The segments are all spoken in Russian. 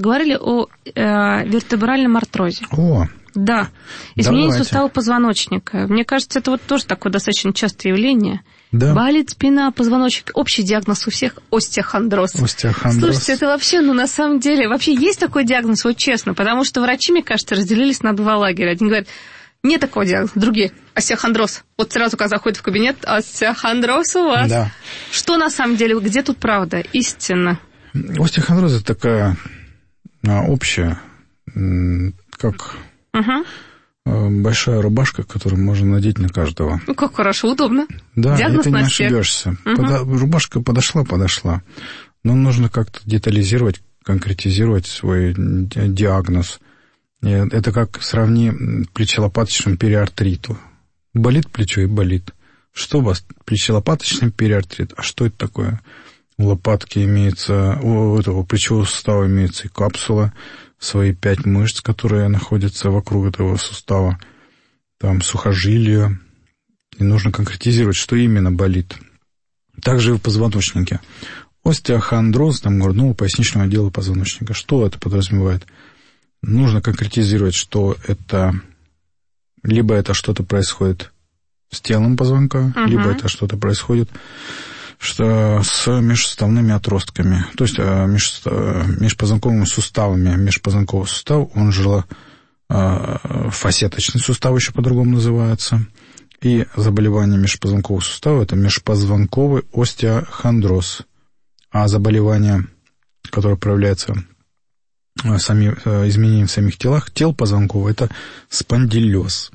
поговорили о вертебральном артрозе. О, да. Изменение давайте. сустава позвоночника. Мне кажется, это вот тоже такое достаточно частое явление. Да. Болит спина, позвоночник. Общий диагноз у всех – остеохондроз. Слушайте, это вообще, на самом деле, вообще есть такой диагноз, вот честно, потому что врачи, мне кажется, разделились на два лагеря. Один говорит, нет такого диагноза, другие – остеохондроз. Вот сразу, когда заходит в кабинет, остеохондроз у вас. Да. Что на самом деле, где тут правда, истина? Остеохондроз – это такая общая, как... большая рубашка, которую можно надеть на каждого. Ну, как хорошо, удобно. Да, диагноз и ты не ошибешься. Рубашка подошла. Но нужно как-то детализировать, конкретизировать свой диагноз. Это как сравни плечелопаточному периартриту. Болит плечо и болит. Что у вас? Плечелопаточный периартрит. А что это такое? У лопатки имеется, у этого плечевого сустава имеется и капсула, свои 5 мышц, которые находятся вокруг этого сустава, там сухожилия, и нужно конкретизировать, что именно болит. Также и в позвоночнике. Остеохондроз, там, грудного-поясничного отдела позвоночника. Что это подразумевает? Нужно конкретизировать, что это либо это что-то происходит с телом позвонка, либо это что-то происходит с межсуставными отростками, то есть межпозвонковыми суставами. Межпозвонковый сустав, он же фасеточный сустав еще по-другому называется. И заболевание межпозвонкового сустава – это межпозвонковый остеохондроз. А заболевание, которое проявляется изменением в самих тел позвонкового – это спондилез.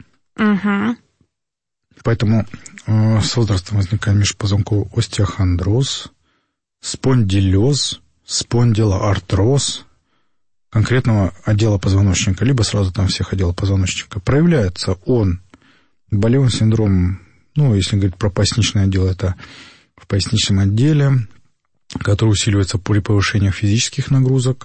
Поэтому с возрастом возникает межпозвонковый остеохондроз, спондилез, спондилоартроз конкретного отдела позвоночника, либо сразу там всех отделов позвоночника. Проявляется он болевым синдромом, если говорить про поясничное отдел, это в поясничном отделе, который усиливается при повышении физических нагрузок,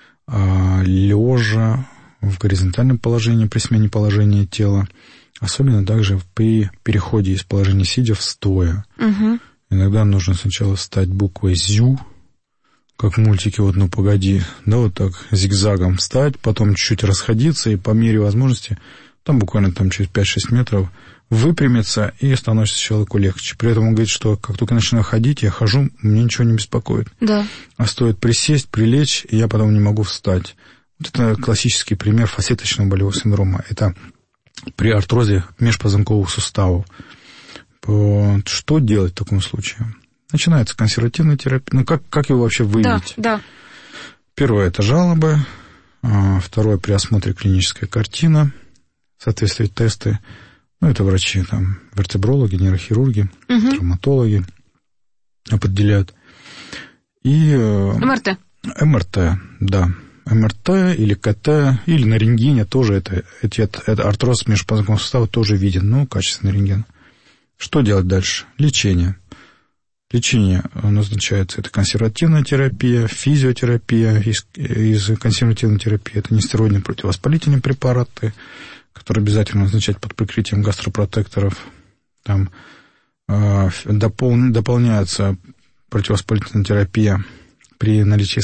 лежа, в горизонтальном положении, при смене положения тела, особенно также при переходе из положения сидя в стоя. Иногда нужно сначала встать буквой «зю», как в мультике «Вот ну погоди», вот так зигзагом встать, потом чуть-чуть расходиться и по мере возможности, буквально через 5-6 метров, выпрямиться, и становится человеку легче. При этом он говорит, что как только начинаю ходить, я хожу, мне ничего не беспокоит. Да. А стоит присесть, прилечь, и я потом не могу встать. Вот это классический пример фасеточного болевого синдрома. Это при артрозе межпозвонковых суставов. Что делать в таком случае? Начинается консервативная терапия. Как его вообще выявить? Да. Первое – это жалобы. Второе – при осмотре клиническая картина. Соответствие тесты. Это врачи, вертебрологи, нейрохирурги, травматологи определяют. И МРТ, да. МРТ или КТ, или на рентгене тоже это артроз межпозвонкового сустава тоже виден, качественный рентген. Что делать дальше? Лечение. Лечение назначается, это консервативная терапия, физиотерапия. Из консервативной терапии это нестероидные противовоспалительные препараты, которые обязательно назначать под прикрытием гастропротекторов. Там дополняется противовоспалительная терапия при наличии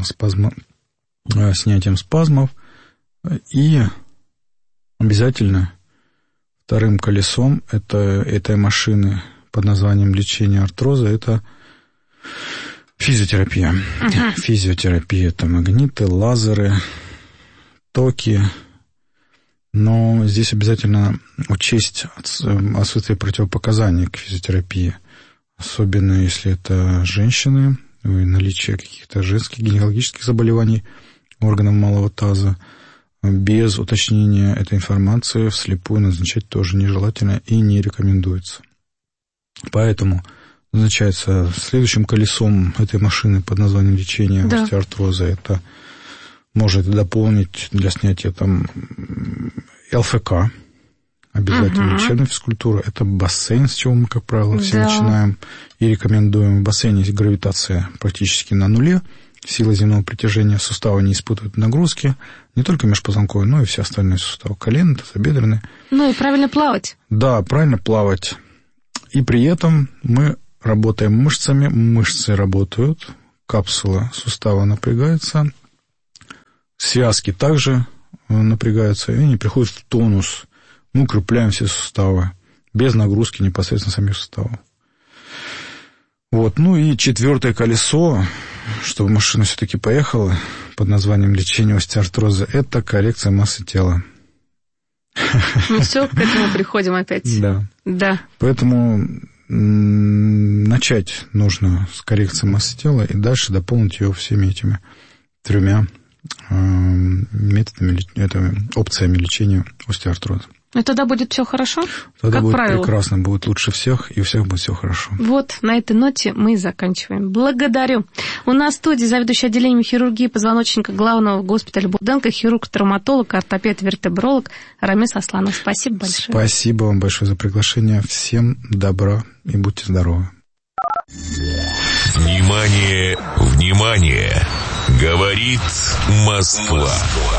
снятием спазмов. И обязательно вторым колесом этой машины под названием лечения артроза это физиотерапия. Физиотерапия – это магниты, лазеры, токи. Но здесь обязательно учесть отсутствие противопоказаний к физиотерапии. Особенно если это женщины, наличие каких-то женских гинекологических заболеваний органов малого таза. Без уточнения этой информации вслепую назначать тоже нежелательно и не рекомендуется. Поэтому назначается следующим колесом этой машины под названием лечения остеоартроза. Это может дополнить для снятия ЛФК, обязательно лечебная физкультура. Это бассейн, с чего мы, как правило, все начинаем и рекомендуем. В бассейне гравитация практически на нуле. Сила земного притяжения сустава не испытывает нагрузки. Не только межпозвонковые, но и все остальные суставы. Коленные, тазобедренные. И правильно плавать. Да, правильно плавать. И при этом мы работаем мышцами. Мышцы работают. Капсула сустава напрягается. связки также напрягаются, и они приходят в тонус. Мы укрепляем все суставы без нагрузки непосредственно самих суставов. Вот. Ну и 4-е колесо, чтобы машина все-таки поехала, под названием лечение остеоартроза, это коррекция массы тела. Мы все к этому приходим опять. Да. Поэтому начать нужно с коррекции массы тела и дальше дополнить ее всеми этими 3 методами, опциями лечения остеоартроза. И тогда будет все хорошо? Тогда как будет правило. Прекрасно, будет лучше всех, и у всех будет все хорошо. Вот, на этой ноте мы и заканчиваем. Благодарю. У нас в студии заведующий отделением хирургии позвоночника главного госпиталя Бурденко, хирург-травматолог, ортопед-вертебролог Рамис Асланов. Спасибо большое. Спасибо вам большое за приглашение. Всем добра и будьте здоровы. Внимание, внимание! Говорит Москва.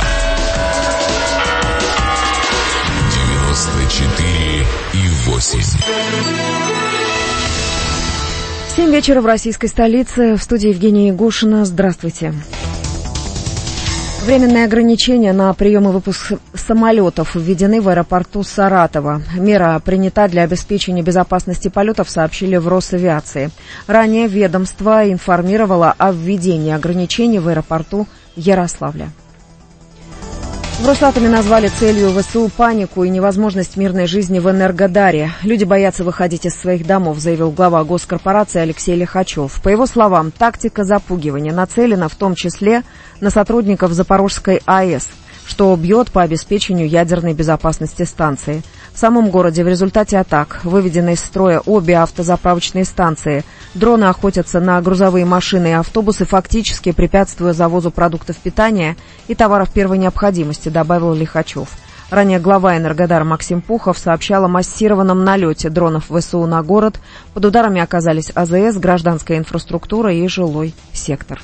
94,8. 7 вечера в российской столице. В студии Евгения Ягушина. Здравствуйте. Временные ограничения на прием и выпуск самолетов введены в аэропорту Саратова. Мера принята для обеспечения безопасности полетов, сообщили в Росавиации. Ранее ведомство информировало о введении ограничений в аэропорту Ярославля. В Росатоме назвали целью ВСУ панику и невозможность мирной жизни в Энергодаре. Люди боятся выходить из своих домов, заявил глава госкорпорации Алексей Лихачев. По его словам, тактика запугивания нацелена в том числе на сотрудников Запорожской АЭС, что бьет по обеспечению ядерной безопасности станции. В самом городе в результате атак выведены из строя обе автозаправочные станции. Дроны охотятся на грузовые машины и автобусы, фактически препятствуя завозу продуктов питания и товаров первой необходимости, добавил Лихачев. Ранее глава Энергодара Максим Пухов сообщал о массированном налете дронов ВСУ на город. Под ударами оказались АЗС, гражданская инфраструктура и жилой сектор.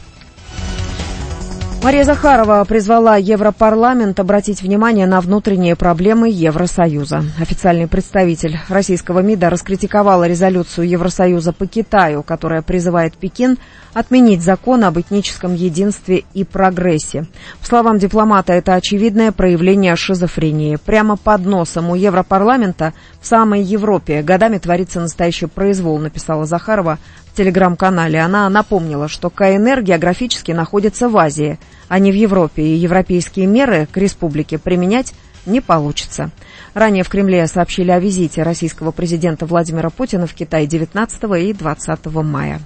Мария Захарова призвала Европарламент обратить внимание на внутренние проблемы Евросоюза. Официальный представитель российского МИДа раскритиковала резолюцию Евросоюза по Китаю, которая призывает Пекин отменить закон об этническом единстве и прогрессе. По словам дипломата, это очевидное проявление шизофрении. Прямо под носом у Европарламента в самой Европе годами творится настоящий произвол, написала Захарова в телеграм-канале. Она напомнила, что КНР географически находится в Азии, а не в Европе, и европейские меры к республике применять не получится. Ранее в Кремле сообщили о визите российского президента Владимира Путина в Китай 19 и 20 мая.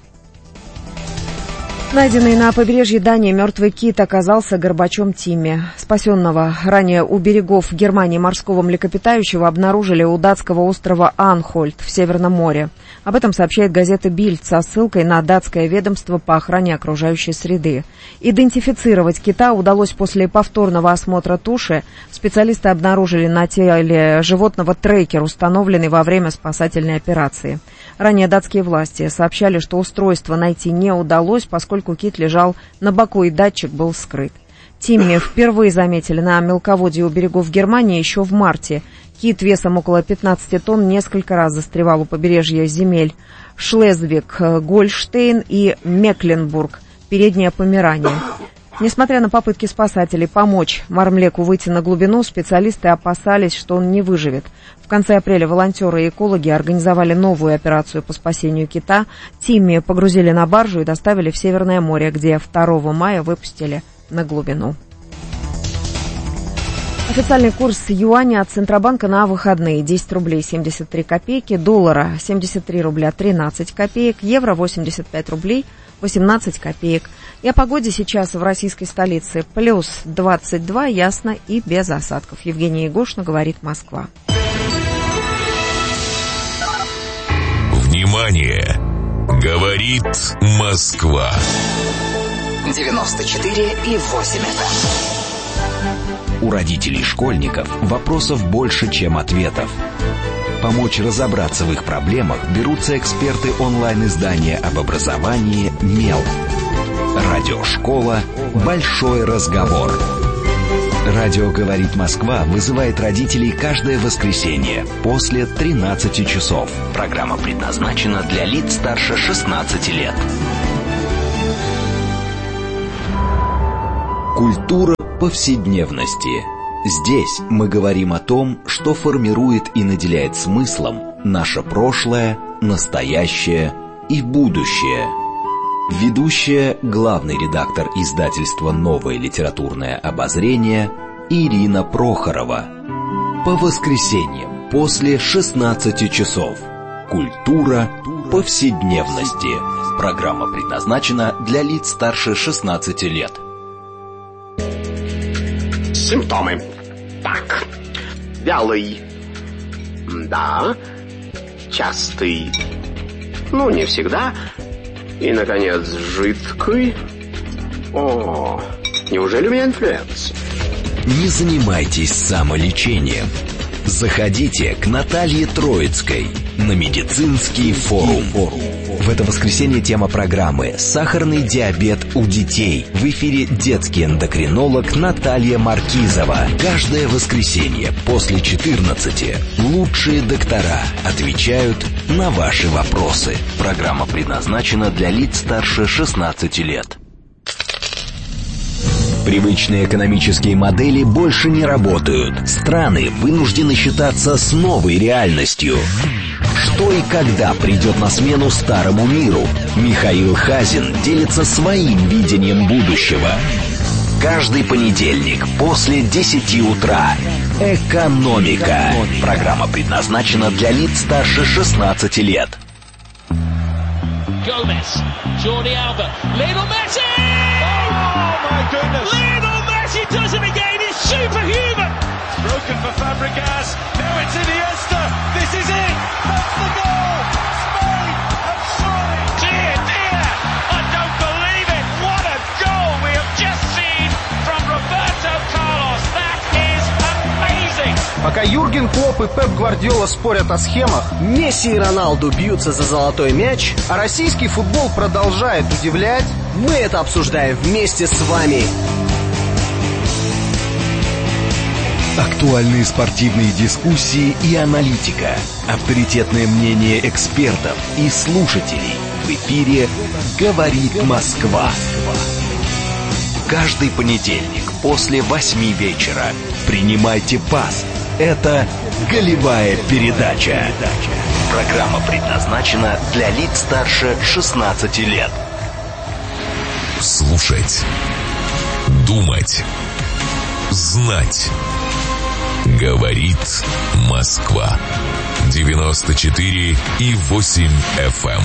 Найденный на побережье Дании мертвый кит оказался горбачом Тимми. Спасенного ранее у берегов Германии морского млекопитающего обнаружили у датского острова Анхольд в Северном море. Об этом сообщает газета «Бильд» со ссылкой на датское ведомство по охране окружающей среды. Идентифицировать кита удалось после повторного осмотра туши. Специалисты обнаружили на теле животного трекер, установленный во время спасательной операции. Ранее датские власти сообщали, что устройство найти не удалось, поскольку кит лежал на боку и датчик был скрыт. Тимми впервые заметили на мелководье у берегов Германии еще в марте. Кит весом около 15 тонн несколько раз застревал у побережья земель Шлезвиг, Гольштейн и Мекленбург, Переднее Померания. Несмотря на попытки спасателей помочь Мармлеку выйти на глубину, специалисты опасались, что он не выживет. В конце апреля волонтеры и экологи организовали новую операцию по спасению кита. Тимми погрузили на баржу и доставили в Северное море, где 2 мая выпустили на глубину. Официальный курс юаня от Центробанка на выходные: 10 рублей 73 копейки, доллара 73 рубля 13 копеек, евро 85 рублей 18 копеек. И о погоде сейчас в российской столице: плюс 22, ясно и без осадков. Евгения Ягушина, говорит Москва. Внимание! Говорит Москва. 94,8 FM. У родителей школьников вопросов больше, чем ответов. Помочь разобраться в их проблемах берутся эксперты онлайн-издания об образовании «Мел». Радиошкола «Большой разговор». Радио «Говорит Москва» вызывает родителей каждое воскресенье после 13 часов. Программа предназначена для лиц старше 16 лет. Культура повседневности. Здесь мы говорим о том, что формирует и наделяет смыслом наше прошлое, настоящее и будущее. Ведущая, главный редактор издательства «Новое литературное обозрение» Ирина Прохорова. По воскресеньям после 16 часов. Культура повседневности. Программа предназначена для лиц старше 16 лет. Симптомы. Так. Вялый. Да. Частый. Ну, не всегда. И, наконец, жидкий. О, неужели у меня инфлюенс? Не занимайтесь самолечением. Заходите к Наталье Троицкой на медицинский форум. В это воскресенье тема программы «Сахарный диабет у детей». В эфире детский эндокринолог Наталья Маркизова. Каждое воскресенье после 14 лучшие доктора отвечают на ваши вопросы. Программа предназначена для лиц старше 16 лет. Привычные экономические модели больше не работают. Страны вынуждены считаться с новой реальностью. Что и когда придет на смену старому миру? Михаил Хазин делится своим видением будущего. Каждый понедельник после 10 утра. «Экономика». Программа предназначена для лиц старше 16 лет. Gomez, Jordi Alba, Lionel Messi! Oh my goodness! Lionel Messi does it again, it's superhuman! It's broken for Fabregas, now it's Iniesta, this is it! That's the goal! Spain have won! Dear, dear, I don't believe it! What a goal we have just seen from Roberto Carlos! That is amazing! Пока Юрген Клопп и Пеп Гвардиола спорят о схемах, Месси и Роналду бьются за золотой мяч, а российский футбол продолжает удивлять, мы это обсуждаем вместе с вами. Актуальные спортивные дискуссии и аналитика. Авторитетное мнение экспертов и слушателей. В эфире «Говорит Москва». Каждый понедельник после 8 вечера. Принимайте пас. Это «Голевая передача». Программа предназначена для лиц старше 16 лет. Слушать. Думать. Знать. Говорит Москва. 94,8 FM.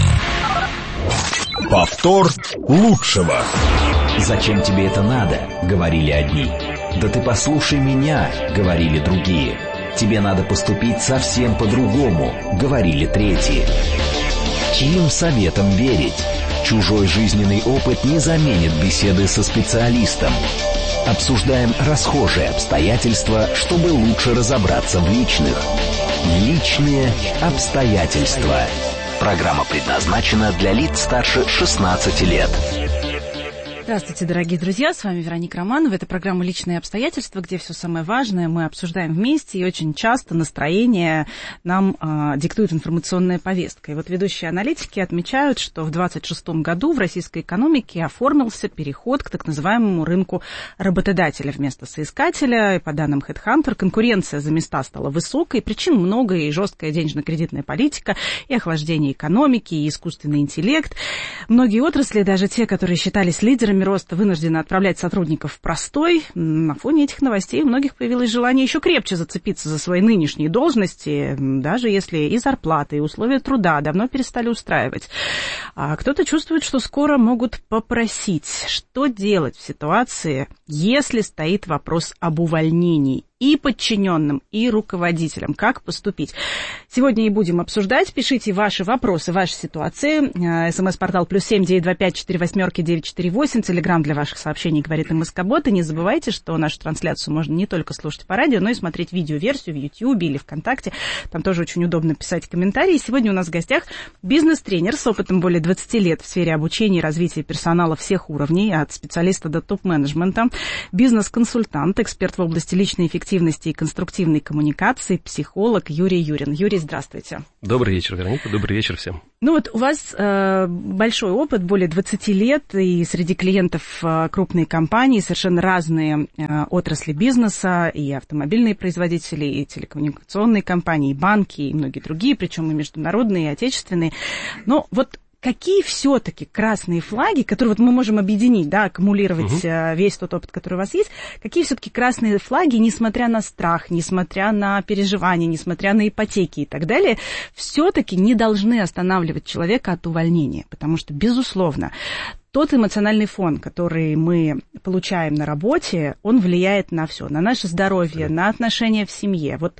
Повтор лучшего. «Зачем тебе это надо?» — говорили одни. «Да ты послушай меня», — говорили другие. «Тебе надо поступить совсем по-другому», — говорили третьи. Чьим советам верить? Чужой жизненный опыт не заменит беседы со специалистом. Обсуждаем расхожие обстоятельства, чтобы лучше разобраться в личных. Личные обстоятельства. Программа предназначена для лиц старше 16 лет. Здравствуйте, дорогие друзья, с вами Вероника Романова. Это программа «Личные обстоятельства», где все самое важное мы обсуждаем вместе, и очень часто настроение нам диктует информационная повестка. И вот ведущие аналитики отмечают, что в 2026 году в российской экономике оформился переход к так называемому рынку работодателя вместо соискателя. И по данным HeadHunter, конкуренция за места стала высокой, причин много, и жесткая денежно-кредитная политика, и охлаждение экономики, и искусственный интеллект. Многие отрасли, даже те, которые считались лидерами роста, вынуждены отправлять сотрудников в простой. На фоне этих новостей у многих появилось желание еще крепче зацепиться за свои нынешние должности, даже если и зарплаты, и условия труда давно перестали устраивать. А кто-то чувствует, что скоро могут попросить. Что делать в ситуации, если стоит вопрос об увольнении и подчиненным, и руководителям? Как поступить? Сегодня и будем обсуждать. Пишите ваши вопросы, ваши ситуации. СМС-портал +7 925 48 948. Телеграм для ваших сообщений «Говорит МСК-бот». И не забывайте, что нашу трансляцию можно не только слушать по радио, но и смотреть видеоверсию в Ютьюбе или ВКонтакте. Там тоже очень удобно писать комментарии. Сегодня у нас в гостях бизнес-тренер с опытом более 20 лет в сфере обучения и развития персонала всех уровней, от специалиста до топ-менеджмента, бизнес-консультант, эксперт в области личной эффективности эффективности и конструктивной коммуникации, психолог Юрий Юрин. Юрий, здравствуйте. Добрый вечер, Вероника, добрый вечер всем. Ну вот у вас большой опыт, более 20 лет, и среди клиентов крупные компании, совершенно разные отрасли бизнеса, и автомобильные производители, и телекоммуникационные компании, и банки, и многие другие, причем и международные, и отечественные. Но вот какие все-таки красные флаги, которые вот мы можем объединить, да, аккумулировать весь тот опыт, который у вас есть, какие все-таки красные флаги, несмотря на страх, несмотря на переживания, несмотря на ипотеки и так далее, все-таки не должны останавливать человека от увольнения? Потому что, безусловно, тот эмоциональный фон, который мы получаем на работе, он влияет на все, на наше здоровье, на отношения в семье. Вот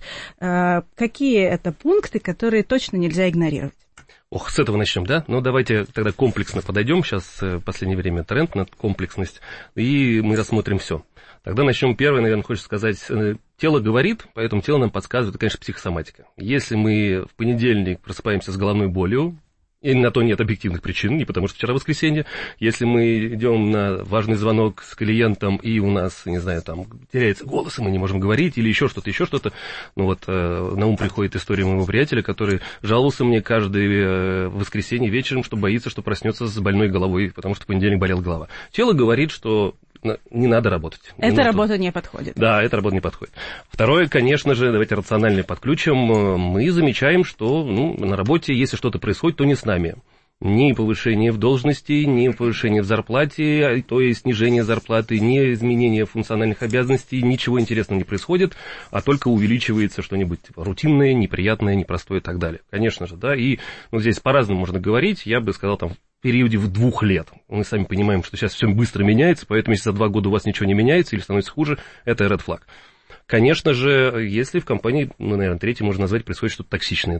какие это пункты, которые точно нельзя игнорировать? Ох, с этого начнем, да? Ну, давайте тогда комплексно подойдем. Сейчас в последнее время тренд на комплексность, и мы рассмотрим все. Тогда начнем первое, наверное, хочется сказать. Тело говорит, поэтому тело нам подсказывает, это, конечно, психосоматика. Если мы в понедельник просыпаемся с головной болью, и на то нет объективных причин, не потому что вчера воскресенье. Если мы идем на важный звонок с клиентом, и у нас, не знаю, там теряется голос, и мы не можем говорить, или еще что-то. Ну вот на ум приходит история моего приятеля, который жаловался мне каждое воскресенье вечером, что боится, что проснется с больной головой, потому что в понедельник болела голова. Тело говорит, что не надо работать. Эта работа не подходит. Да, эта работа не подходит. Второе, конечно же, давайте рационально подключим. Мы замечаем, что на работе, если что-то происходит, то не с нами. Ни повышение в должности, ни повышение в зарплате, то есть снижение зарплаты, ни изменение функциональных обязанностей, ничего интересного не происходит, а только увеличивается что-нибудь рутинное, неприятное, непростое и так далее. Конечно же, да, и здесь по-разному можно говорить, я бы сказал, там, в периоде в 2 лет. Мы сами понимаем, что сейчас все быстро меняется, поэтому если за 2 года у вас ничего не меняется или становится хуже, это red flag. Конечно же, если в компании, наверное, третье можно назвать, происходит что-то токсичные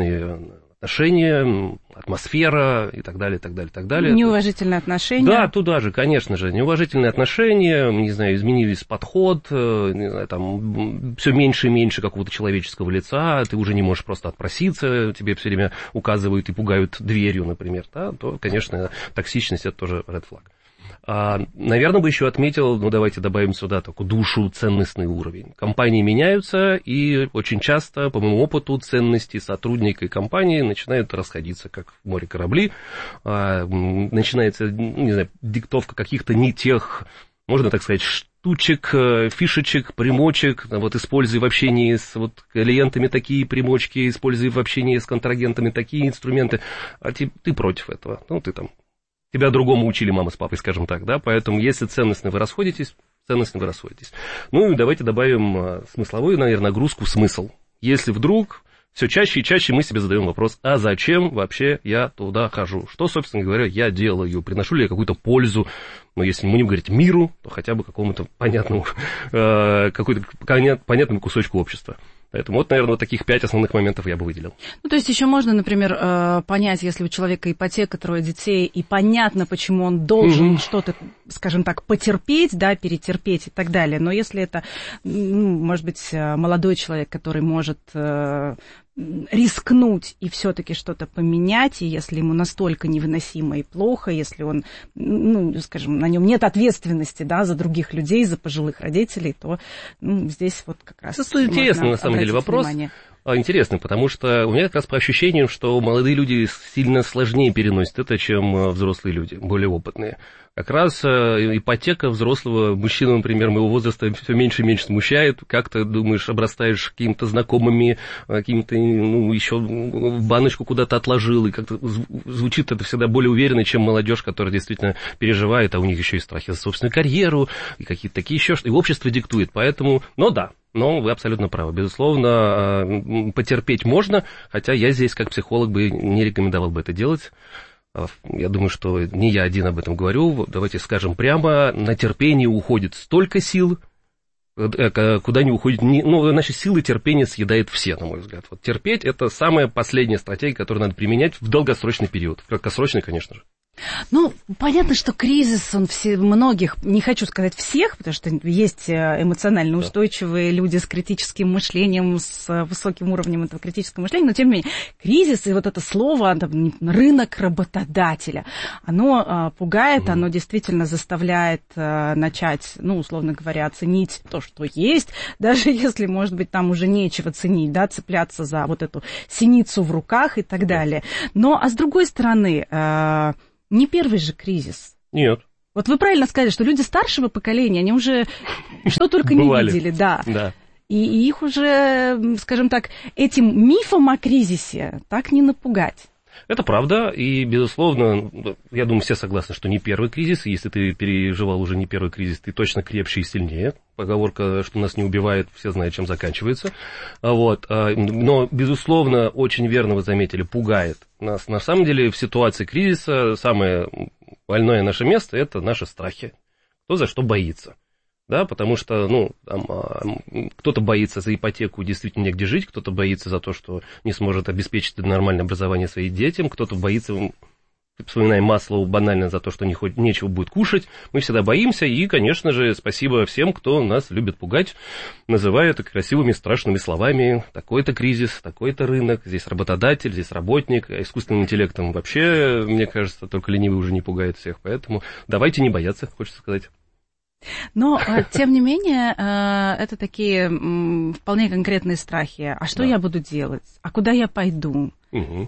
отношения, атмосфера и так далее, так далее, так далее. Неуважительные отношения. Да, туда же, конечно же, неуважительные отношения, не знаю, изменились подход, там, все меньше и меньше какого-то человеческого лица, ты уже не можешь просто отпроситься, тебе все время указывают и пугают дверью, например, да, то, конечно, токсичность — это тоже red flag. Наверное, бы еще отметил, давайте добавим сюда такую душу, ценностный уровень. Компании меняются, и очень часто, по моему опыту, ценности сотрудника и компании начинают расходиться, как в море корабли. Начинается, не знаю, диктовка каких-то не тех, можно так сказать, штучек, фишечек, примочек. Вот используй в общении с клиентами такие примочки, используй в общении с контрагентами такие инструменты. А ты против этого. Ты там. Тебя другому учили мама с папой, скажем так, да, поэтому если ценностно вы расходитесь, ценностно вы расходитесь. И давайте добавим смысловую, наверное, нагрузку в смысл. Если вдруг все чаще и чаще мы себе задаем вопрос, а зачем вообще я туда хожу? Что, собственно говоря, я делаю? Приношу ли я какую-то пользу? Если мы не говорить миру, то хотя бы какому-то понятному кусочку общества. Поэтому наверное, таких 5 основных моментов я бы выделил. То есть еще можно, например, понять, если у человека ипотека, 3 детей, и понятно, почему он должен что-то, скажем так, потерпеть, да, перетерпеть и так далее. Но если это, может быть, молодой человек, который может рискнуть и все-таки что-то поменять, и если ему настолько невыносимо и плохо, если он, скажем, на нем нет ответственности, да, за других людей, за пожилых родителей, то здесь вот как раз... Это интересный, на самом деле, вопрос. Внимание. Интересно, потому что у меня как раз по ощущениям, что молодые люди сильно сложнее переносят это, чем взрослые люди, более опытные. Как раз ипотека взрослого мужчины, например, моего возраста все меньше и меньше смущает. Как ты думаешь, обрастаешь какими-то знакомыми, какими-то, еще в баночку куда-то отложил, и как-то звучит это всегда более уверенно, чем молодежь, которая действительно переживает, а у них еще и страхи за собственную карьеру, и какие-то такие еще, и общество диктует. Поэтому, но вы абсолютно правы. Безусловно, потерпеть можно, хотя я здесь, как психолог, бы не рекомендовал бы это делать. Я думаю, что не я один об этом говорю. Давайте скажем прямо, на терпение уходит столько сил, куда не уходит... Значит, силы терпения съедает все, на мой взгляд. Терпеть — это самая последняя стратегия, которую надо применять в долгосрочный период. В краткосрочный, конечно же. Ну, понятно, что кризис, он многих, не хочу сказать всех, потому что есть эмоционально устойчивые люди с критическим мышлением, с высоким уровнем этого критического мышления, но тем не менее, кризис и вот это слово, там, рынок работодателя, оно пугает, оно действительно заставляет начать, ну, условно говоря, ценить то, что есть, даже если, может быть, там уже нечего ценить, да, цепляться за вот эту синицу в руках и так далее. Но, а с другой стороны, не первый же кризис. Нет. Вот вы правильно сказали, что люди старшего поколения, они уже что только не видели, да. И их уже, скажем так, этим мифом о кризисе так не напугать. Это правда, и, безусловно, я думаю, все согласны, что не первый кризис, и если ты переживал уже не первый кризис, ты точно крепче и сильнее. Поговорка, что нас не убивает, все знают, чем заканчивается. Вот. Но, безусловно, очень верно вы заметили, пугает нас. На самом деле, в ситуации кризиса самое больное наше место – это наши страхи. Кто за что боится. Да, потому что, ну, там, кто-то боится за ипотеку, действительно негде жить, кто-то боится за то, что не сможет обеспечить нормальное образование своим детям, кто-то боится, вспоминаем Маслоу, банально за то, что нечего будет кушать. Мы всегда боимся, и, конечно же, спасибо всем, кто нас любит пугать, называя это красивыми, страшными словами. Такой-то кризис, такой-то рынок, здесь работодатель, здесь работник. А искусственным интеллектом вообще, мне кажется, только ленивый уже не пугает всех. Поэтому давайте не бояться, хочется сказать. Но, тем не менее, это такие вполне конкретные страхи. А что я буду делать? А куда я пойду? Угу.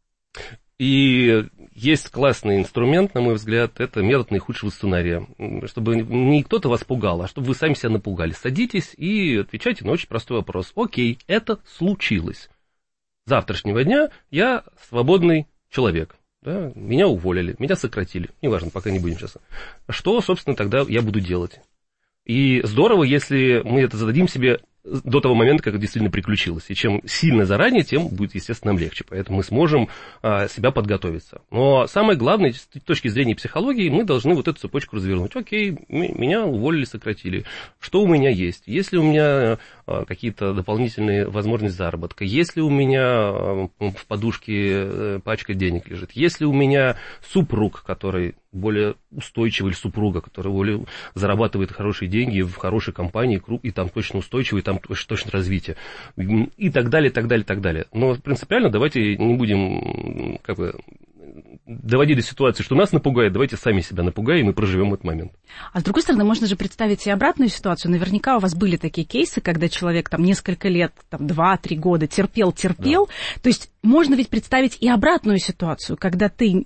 И есть классный инструмент, на мой взгляд, это метод наихудшего сценария. Чтобы не кто-то вас пугал, а чтобы вы сами себя напугали. Садитесь и отвечайте на очень простой вопрос. Окей, это случилось. С завтрашнего дня я свободный человек. Да, меня уволили, меня сократили, неважно, пока не будем сейчас. Что, собственно, тогда я буду делать? И здорово, если мы это зададим себе до того момента, как это действительно приключилось. И чем сильно заранее, тем будет, естественно, нам легче. Поэтому мы сможем себя подготовиться. Но самое главное, с точки зрения психологии, мы должны вот эту цепочку развернуть. Окей, меня уволили, сократили. Что у меня есть? Есть ли у меня какие-то дополнительные возможности заработка? Есть ли у меня в подушке пачка денег лежит? Есть ли у меня супруг, который более устойчивый, или супруга, которая более зарабатывает хорошие деньги в хорошей компании, и там точно устойчивый, и там точно развитие, и так далее, так далее, так далее. Но принципиально давайте не будем доводить до ситуации, что нас напугает, давайте сами себя напугаем и проживем этот момент. А с другой стороны, можно же представить и обратную ситуацию. Наверняка у вас были такие кейсы, когда человек там несколько лет, там 2-3 года терпел. Да. То есть можно ведь представить и обратную ситуацию, когда ты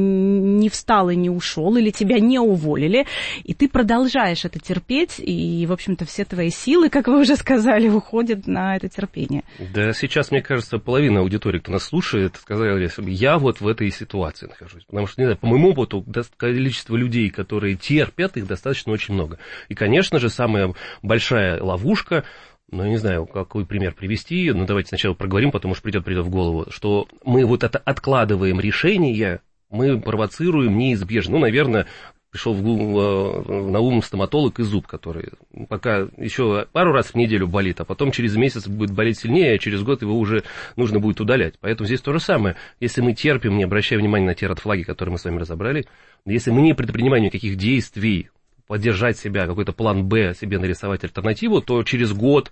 не встал и не ушел, или тебя не уволили, и ты продолжаешь это терпеть, и, в общем-то, все твои силы, как вы уже сказали, уходят на это терпение. Да, сейчас, мне кажется, половина аудитории, кто нас слушает, сказали, я вот в этой ситуации нахожусь. Потому что, не знаю, по моему опыту, количество людей, которые терпят, их достаточно очень много. И, конечно же, самая большая ловушка, ну, я не знаю, какой пример привести, но давайте сначала проговорим, потому что придет в голову, что мы вот это откладываем решение, мы провоцируем неизбежно. Ну, наверное, пришел на ум стоматолог и зуб, который пока еще пару раз в неделю болит, а потом через месяц будет болеть сильнее, а через год его уже нужно будет удалять. Поэтому здесь то же самое. Если мы терпим, не обращая внимания на те red-флаги, которые мы с вами разобрали, если мы не предпринимаем никаких действий, поддержать себя, какой-то план «Б», себе нарисовать альтернативу, то через год,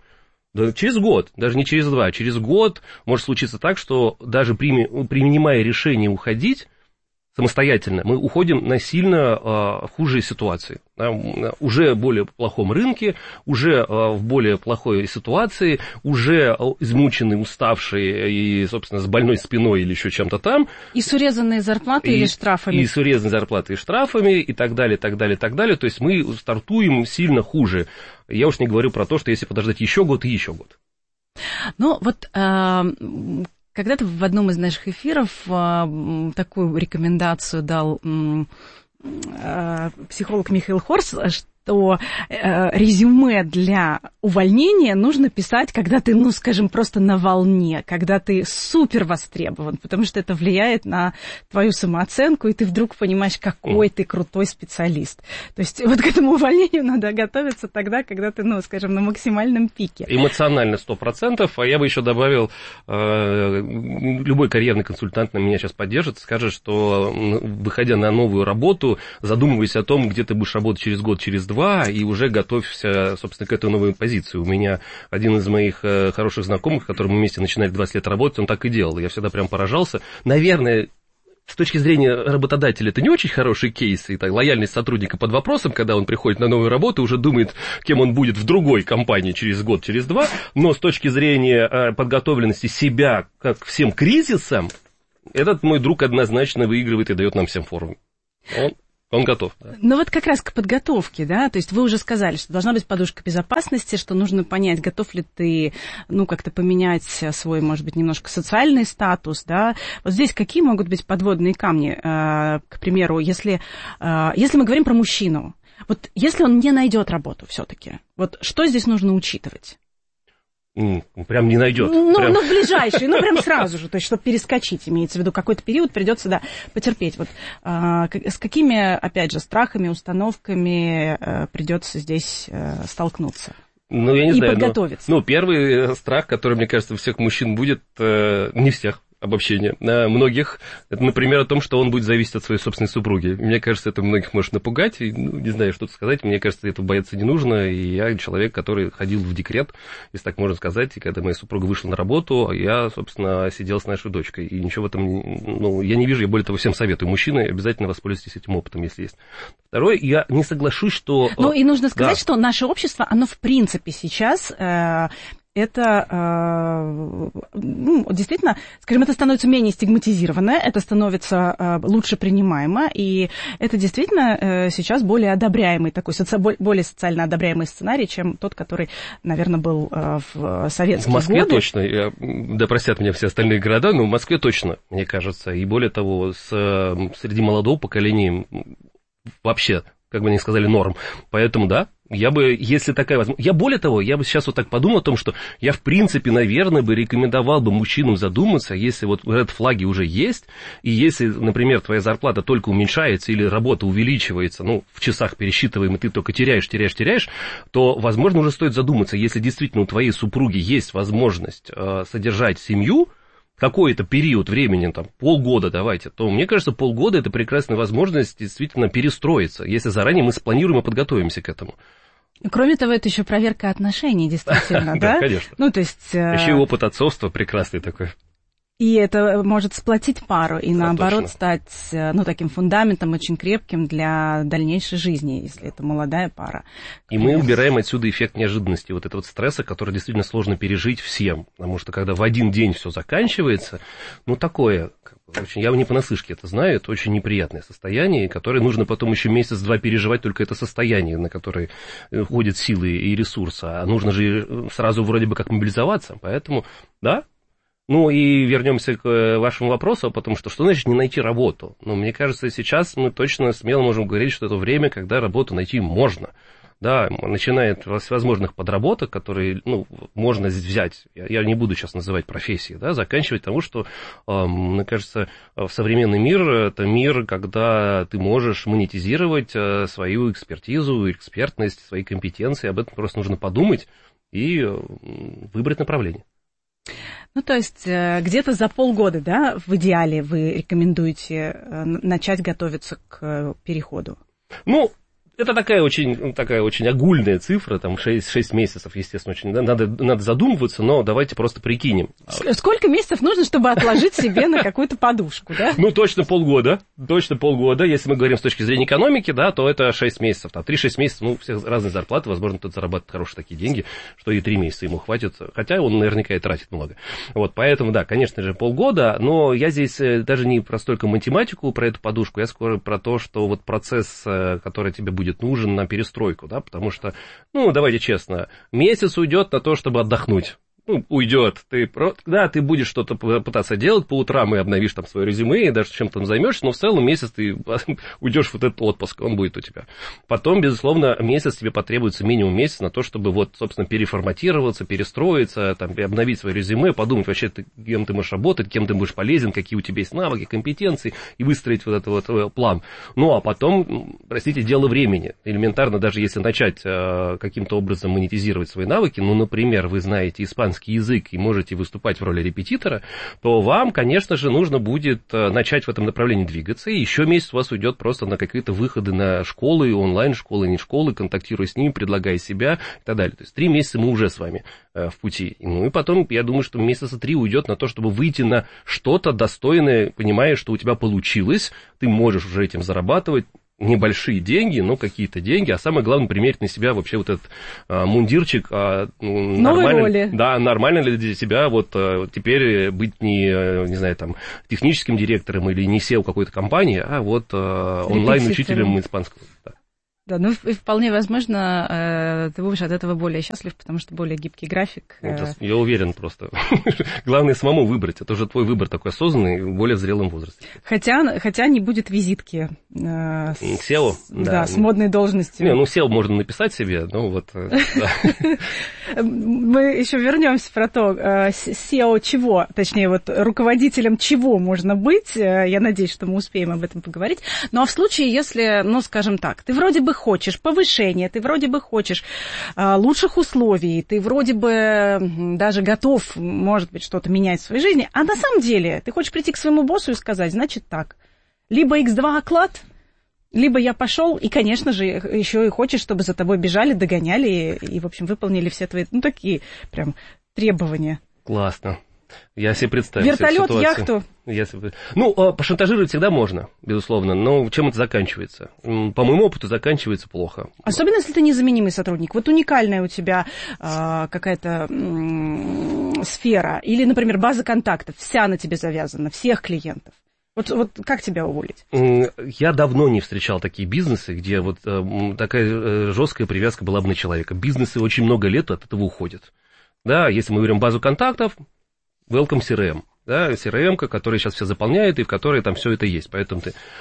даже не через 2, через год может случиться так, что даже принимая решение уходить самостоятельно, мы уходим на сильно худшие ситуации. Да, уже в более плохом рынке, уже в более плохой ситуации, уже измученные, уставшие и, собственно, с больной спиной или еще чем-то там. И с урезанной зарплатой или штрафами. И с урезанной зарплатой и штрафами, и так далее, так далее, так далее. То есть мы стартуем сильно хуже. Я уж не говорю про то, что если подождать еще год и еще год. Ну, вот когда-то в одном из наших эфиров такую рекомендацию дал психолог Михаил Хорс, что резюме для увольнения нужно писать, когда ты, ну, скажем, просто на волне, когда ты супер востребован, потому что это влияет на твою самооценку, и ты вдруг понимаешь, какой ты крутой специалист. То есть вот к этому увольнению надо готовиться тогда, когда ты, ну, скажем, на максимальном пике. Эмоционально 100%, а я бы еще добавил, любой карьерный консультант на меня сейчас поддержит, скажет, что, выходя на новую работу, задумывайся о том, где ты будешь работать через год, через два, и уже готовься, собственно, к этой новой позиции. У меня один из моих хороших знакомых, с которым мы вместе начинали 20 лет работать, он так и делал. Я всегда прям поражался. Наверное, с точки зрения работодателя, это не очень хороший кейс, и так, лояльность сотрудника под вопросом, когда он приходит на новую работу, уже думает, кем он будет в другой компании через год, через два, но с точки зрения подготовленности себя к всем кризисам, этот мой друг однозначно выигрывает и дает нам всем форум. Он готов. Да. Ну вот как раз к подготовке, да, то есть вы уже сказали, что должна быть подушка безопасности, что нужно понять, готов ли ты, ну, как-то поменять свой, может быть, немножко социальный статус, да. Вот здесь какие могут быть подводные камни, к примеру, если мы говорим про мужчину, вот если он не найдет работу все-таки, вот что здесь нужно учитывать? Прям не найдет. Ну, в ближайший, прям сразу же, то есть, чтобы перескочить, имеется в виду, какой-то период придется, да, потерпеть. Вот с какими, опять же, страхами, установками придется здесь столкнуться? Ну, я не знаю. Подготовиться. Первый страх, который, мне кажется, у всех мужчин будет, не всех, обобщение. Многих, это, например, о том, что он будет зависеть от своей собственной супруги. Мне кажется, это многих может напугать, и, не знаю, что сказать, мне кажется, этого бояться не нужно, и я человек, который ходил в декрет, если так можно сказать, и когда моя супруга вышла на работу, я, собственно, сидел с нашей дочкой, и ничего в этом, я не вижу, я более того всем советую, мужчины, обязательно воспользуйтесь этим опытом, если есть. Второе, я не соглашусь, что... Ну, и нужно сказать, что наше общество, оно в принципе сейчас... это действительно, скажем, это становится менее стигматизировано, это становится лучше принимаемо, и это действительно сейчас более одобряемый, такой более социально одобряемый сценарий, чем тот, который, наверное, был в советские годы. В Москве точно, да простят меня все остальные города, но в Москве точно, мне кажется, и более того, среди молодого поколения вообще, как бы они сказали, норм. Поэтому, да, я бы, если такая возможность... более того, я бы сейчас вот так подумал о том, что я, в принципе, наверное, бы рекомендовал бы мужчинам задуматься, если вот ред-флаги уже есть, и если, например, твоя зарплата только уменьшается или работа увеличивается, в часах пересчитываем, и ты только теряешь, то, возможно, уже стоит задуматься, если действительно у твоей супруги есть возможность содержать семью, какой-то период времени, полгода давайте, то, мне кажется, полгода – это прекрасная возможность действительно перестроиться, если заранее мы спланируем и подготовимся к этому. Кроме того, это еще проверка отношений, действительно, да? Да, конечно. Еще и опыт отцовства прекрасный такой. И это может сплотить пару и, наоборот, стать, таким фундаментом очень крепким для дальнейшей жизни, если это молодая пара. И мы убираем отсюда эффект неожиданности, вот этого стресса, который действительно сложно пережить всем. Потому что, когда в один день все заканчивается, такое, я не понаслышке это знаю, это очень неприятное состояние, которое нужно потом еще месяц-два переживать, только это состояние, на которое уходят силы и ресурсы. А нужно же сразу вроде бы как мобилизоваться, поэтому, да. И вернемся к вашему вопросу, потому что значит не найти работу? Мне кажется, сейчас мы точно смело можем говорить, что это время, когда работу найти можно. Да, начиная с всевозможных подработок, которые, можно взять, я не буду сейчас называть профессии, да, заканчивать тому, что, мне кажется, в современный мир, это мир, когда ты можешь монетизировать свою экспертизу, экспертность, свои компетенции, об этом просто нужно подумать и выбрать направление. То есть где-то за полгода, да, в идеале вы рекомендуете начать готовиться к переходу? Это такая очень огульная цифра, 6 месяцев, естественно, очень, да, надо задумываться, но давайте просто прикинем. Сколько месяцев нужно, чтобы отложить себе на какую-то подушку, да? Точно полгода. Если мы говорим с точки зрения экономики, да, то это 6 месяцев. 3-6 месяцев, у всех разные зарплаты, возможно, кто-то зарабатывает хорошие такие деньги, что и 3 месяца ему хватит, хотя он наверняка и тратит много. Поэтому, да, конечно же, полгода, но я здесь даже не про столько математику, про эту подушку, я скоро про то, что процесс, который тебе будет нужен на перестройку, да, потому что, давайте честно, месяц уйдет на то, чтобы отдохнуть. уйдет. Ты будешь что-то пытаться делать по утрам и обновишь там свое резюме, и даже чем-то там займешься, но в целом месяц ты уйдешь в вот этот отпуск, он будет у тебя. Потом, безусловно, месяц тебе потребуется минимум месяц на то, чтобы вот, собственно, переформатироваться, перестроиться, там, обновить свое резюме, подумать вообще, кем ты можешь работать, кем ты будешь полезен, какие у тебя есть навыки, компетенции, и выстроить вот этот вот план. Ну, а потом, простите, дело времени. Элементарно, даже если начать каким-то образом монетизировать свои навыки, ну, например, вы знаете испанский язык и можете выступать в роли репетитора, то вам, конечно же, нужно будет начать в этом направлении двигаться, и еще месяц у вас уйдет просто на какие-то выходы на школы, онлайн-школы, не школы, контактируя с ними, предлагая себя и так далее. То есть 3 месяца мы уже с вами в пути. Ну и потом, я думаю, что месяца 3 уйдет на то, чтобы выйти на что-то достойное, понимая, что у тебя получилось, ты можешь уже этим зарабатывать, небольшие деньги, но какие-то деньги, а самое главное, примерить на себя вообще вот этот мундирчик. Новой роли. Да, нормально ли для тебя вот теперь быть не знаю, там, техническим директором или не SEO какой-то компании, а вот онлайн-учителем испанского. Да, ну и вполне возможно, ты будешь от этого более счастлив, потому что более гибкий график. Я уверен просто. Главное самому выбрать. Это уже твой выбор такой осознанный, в более зрелом возрасте. Хотя не будет визитки. SEO? Да, с модной должностью. Не, ну SEO можно написать себе, ну вот. Мы еще вернемся про то, SEO чего, точнее, вот руководителем чего можно быть. Я надеюсь, что мы успеем об этом поговорить. Ну а в случае, если, ну скажем так, ты вроде бы хочешь повышения, ты вроде бы хочешь лучших условий, ты вроде бы даже готов, может быть, что-то менять в своей жизни, а на самом деле ты хочешь прийти к своему боссу и сказать, значит так, либо X2 оклад, либо я пошел, и, конечно же, еще и хочешь, чтобы за тобой бежали, догоняли и, в общем, выполнили все твои, ну, такие прям требования. Классно. Я себе представил вертолет, яхту. Ну, пошантажировать всегда можно, безусловно, но чем это заканчивается? По моему опыту, заканчивается плохо. Особенно, если ты незаменимый сотрудник. Вот уникальная у тебя какая-то сфера, или, например, база контактов, вся на тебе завязана, всех клиентов. Вот как тебя уволить? Я давно не встречал такие бизнесы, где вот такая жесткая привязка была бы на человека. Бизнесы очень много лет от этого уходят. Да, если мы берем базу контактов, Welcome CRM, да, CRM-ка, которая сейчас все заполняет, и в которой там все это есть. Поэтому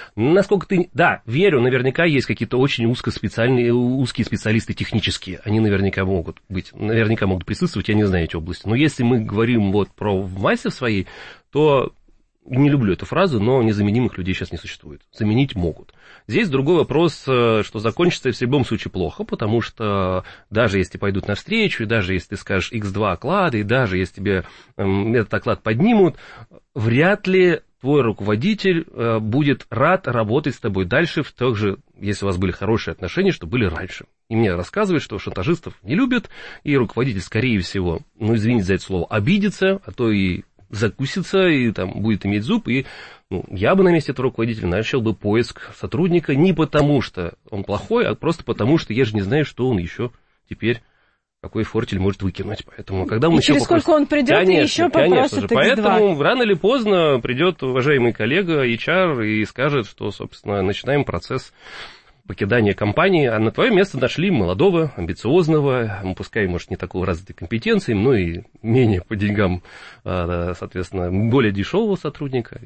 да, верю, наверняка есть какие-то очень узкие специалисты технические, они наверняка могут присутствовать, я не знаю эти области. Но если мы говорим вот про в массе своей, то не люблю эту фразу, но незаменимых людей сейчас не существует. Заменить могут. Здесь другой вопрос, что закончится в любом случае плохо, потому что даже если пойдут навстречу, и даже если ты скажешь X2 оклады, и даже если тебе этот оклад поднимут, вряд ли твой руководитель будет рад работать с тобой дальше в тех же, если у вас были хорошие отношения, что были раньше. И мне рассказывают, что шантажистов не любят, и руководитель, скорее всего, ну, извините за это слово, обидится, а то и закусится, и там будет иметь зуб, и я бы на месте этого руководителя начал бы поиск сотрудника не потому, что он плохой, а просто потому, что я же не знаю, что он еще теперь, какой фортель может выкинуть. Поэтому, когда он и через сколько он придет, и еще попросит X2. Поэтому рано или поздно придет уважаемый коллега HR и скажет, что, собственно, начинаем процесс покидания компании, а на твое место нашли молодого, амбициозного, пускай, может, не такого развитой компетенции, но и менее по деньгам, соответственно, более дешевого сотрудника.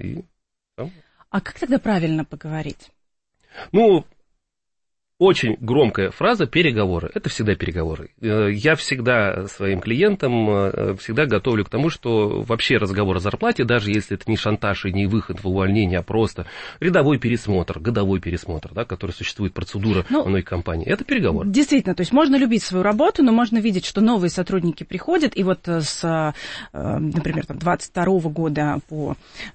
А как тогда правильно поговорить? Ну, очень громкая фраза «переговоры». Это всегда переговоры. Я всегда своим клиентам всегда готовлю к тому, что вообще разговор о зарплате, даже если это не шантаж и не выход в увольнение, а просто рядовой пересмотр, годовой пересмотр, да, который существует, процедура одной компании, это переговор. Действительно, то есть можно любить свою работу, но можно видеть, что новые сотрудники приходят, и вот с, например, 22 года по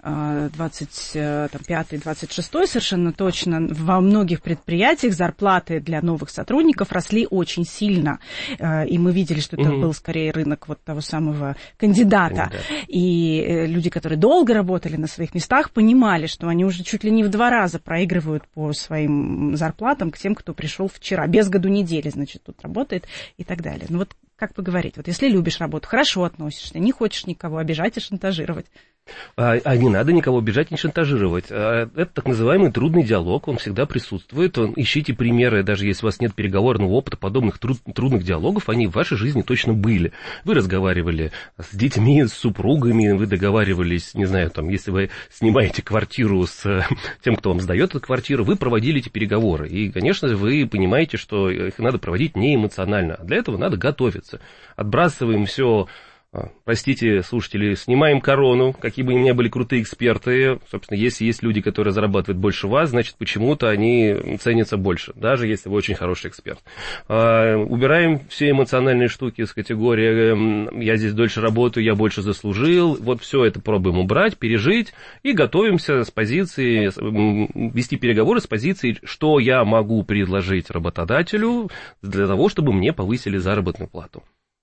25-26 совершенно точно во многих предприятиях зарплаты для новых сотрудников росли очень сильно. И мы видели, что это был скорее рынок вот того самого кандидата. И люди, которые долго работали на своих местах, понимали, что они уже чуть ли не в 2 раза проигрывают по своим зарплатам к тем, кто пришел вчера. Без году недели, значит, тут работает и так далее. Ну вот как поговорить? Вот если любишь работу, хорошо относишься, не хочешь никого обижать и шантажировать. А не надо никого обижать, не шантажировать. Это так называемый трудный диалог, он всегда присутствует. Ищите примеры, даже если у вас нет переговорного опыта, подобных трудных диалогов, они в вашей жизни точно были. Вы разговаривали с детьми, с супругами, вы договаривались, не знаю, там, если вы снимаете квартиру с тем, кто вам сдает эту квартиру, вы проводили эти переговоры. И, конечно же, вы понимаете, что их надо проводить не эмоционально. А для этого надо готовиться. Отбрасываем все. Простите, слушатели, снимаем корону, какие бы ни были крутые эксперты. Собственно, если есть люди, которые зарабатывают больше вас, значит, почему-то они ценятся больше, даже если вы очень хороший эксперт. Убираем все эмоциональные штуки с категории «я здесь дольше работаю, я больше заслужил». Вот все это пробуем убрать, пережить и готовимся с позиции, вести переговоры с позиции, что я могу предложить работодателю для того, чтобы мне повысили заработную плату.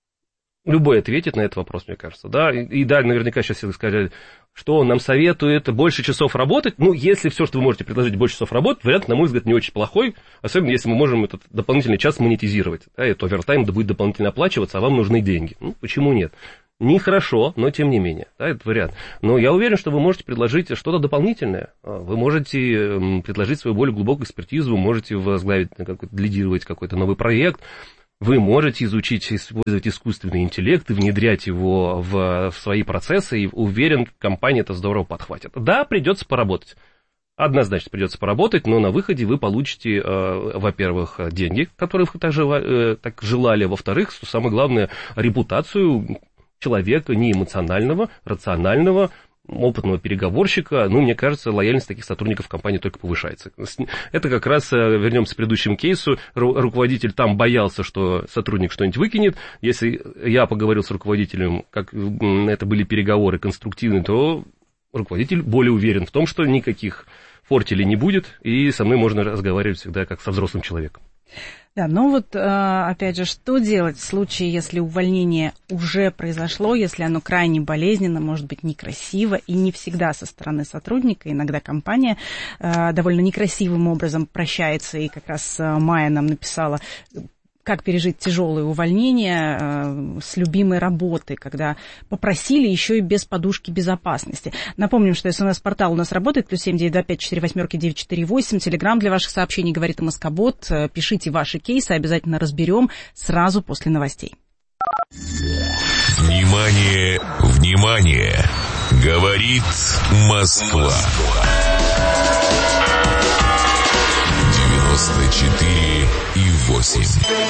Любой ответит на этот вопрос, мне кажется, да, и да, наверняка сейчас все скажут, что он нам советует больше часов работать, если все, что вы можете предложить, больше часов работать, вариант, на мой взгляд, не очень плохой, особенно если мы можем этот дополнительный час монетизировать, да, это овертайм будет дополнительно оплачиваться, а вам нужны деньги, почему нет? Нехорошо, но тем не менее, да, это вариант. Но я уверен, что вы можете предложить что-то дополнительное. Вы можете предложить свою более глубокую экспертизу, вы можете возглавить, лидировать какой-то новый проект. Вы можете изучить, использовать искусственный интеллект и внедрять его в свои процессы, и уверен, компания это здорово подхватит. Да, придется поработать. Однозначно придется поработать, но на выходе вы получите, во-первых, деньги, которые вы так желали, во-вторых, что самое главное, репутацию человека неэмоционального, рационального, опытного переговорщика, мне кажется, лояльность таких сотрудников компании только повышается. Это как раз, вернемся к предыдущему кейсу, руководитель там боялся, что сотрудник что-нибудь выкинет. Если я поговорил с руководителем, как это были переговоры конструктивные, то руководитель более уверен в том, что никаких фортелей не будет, и со мной можно разговаривать всегда как со взрослым человеком. Да, опять же, что делать в случае, если увольнение уже произошло, если оно крайне болезненно, может быть, некрасиво, и не всегда со стороны сотрудника, иногда компания довольно некрасивым образом прощается, и как раз Майя нам написала, как пережить тяжелое увольнение с любимой работы, когда попросили еще и без подушки безопасности. Напомним, что СМС-портал у нас работает, +7 925 48 948, телеграм для ваших сообщений, говорит МСК-бот. Пишите ваши кейсы, обязательно разберем сразу после новостей. Внимание, внимание! Говорит Москва. 94,8.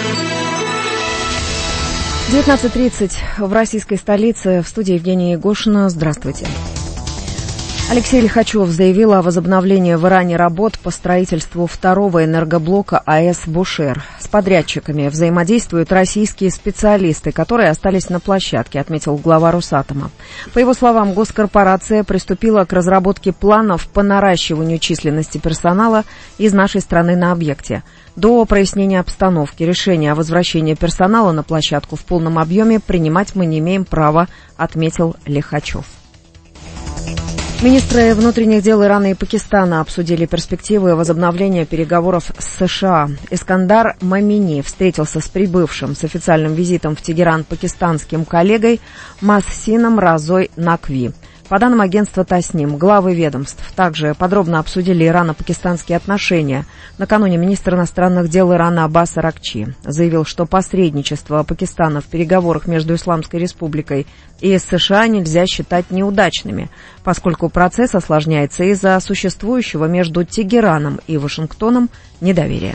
19:30 в российской столице. В студии Евгения Егошина. Здравствуйте. Алексей Лихачев заявил о возобновлении в Иране работ по строительству второго энергоблока АЭС «Бушер». С подрядчиками взаимодействуют российские специалисты, которые остались на площадке, отметил глава Росатома. По его словам, госкорпорация приступила к разработке планов по наращиванию численности персонала из нашей страны на объекте. До прояснения обстановки решение о возвращении персонала на площадку в полном объеме принимать мы не имеем права, отметил Лихачев. Министры внутренних дел Ирана и Пакистана обсудили перспективы возобновления переговоров с США. Искандар Мамини встретился с прибывшим с официальным визитом в Тегеран пакистанским коллегой Массином Разой Накви. По данным агентства Тасним, главы ведомств также подробно обсудили ирано-пакистанские отношения. Накануне министр иностранных дел Ирана Аббас Аракчи заявил, что посредничество Пакистана в переговорах между Исламской Республикой и США нельзя считать неудачными, поскольку процесс осложняется из-за существующего между Тегераном и Вашингтоном недоверия.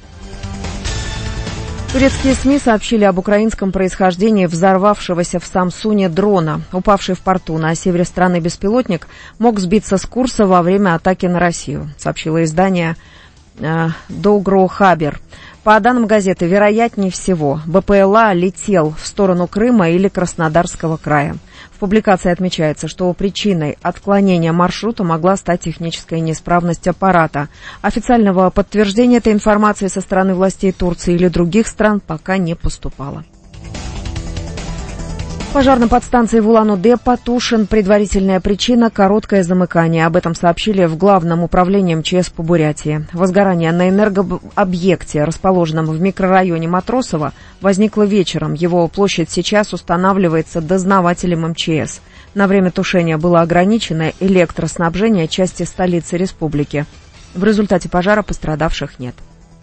Турецкие СМИ сообщили об украинском происхождении взорвавшегося в Самсуне дрона. Упавший в порту на севере страны беспилотник мог сбиться с курса во время атаки на Россию, сообщило издание «Догро Хабер». По данным газеты, вероятнее всего, БПЛА летел в сторону Крыма или Краснодарского края. В публикации отмечается, что причиной отклонения маршрута могла стать техническая неисправность аппарата. Официального подтверждения этой информации со стороны властей Турции или других стран пока не поступало. Пожар на подстанции в Улан-Удэ потушен. Предварительная причина – короткое замыкание. Об этом сообщили в Главном управлении МЧС по Бурятии. Возгорание на энергообъекте, расположенном в микрорайоне Матросово, возникло вечером. Его площадь сейчас устанавливается дознавателем МЧС. На время тушения было ограничено электроснабжение части столицы республики. В результате пожара пострадавших нет.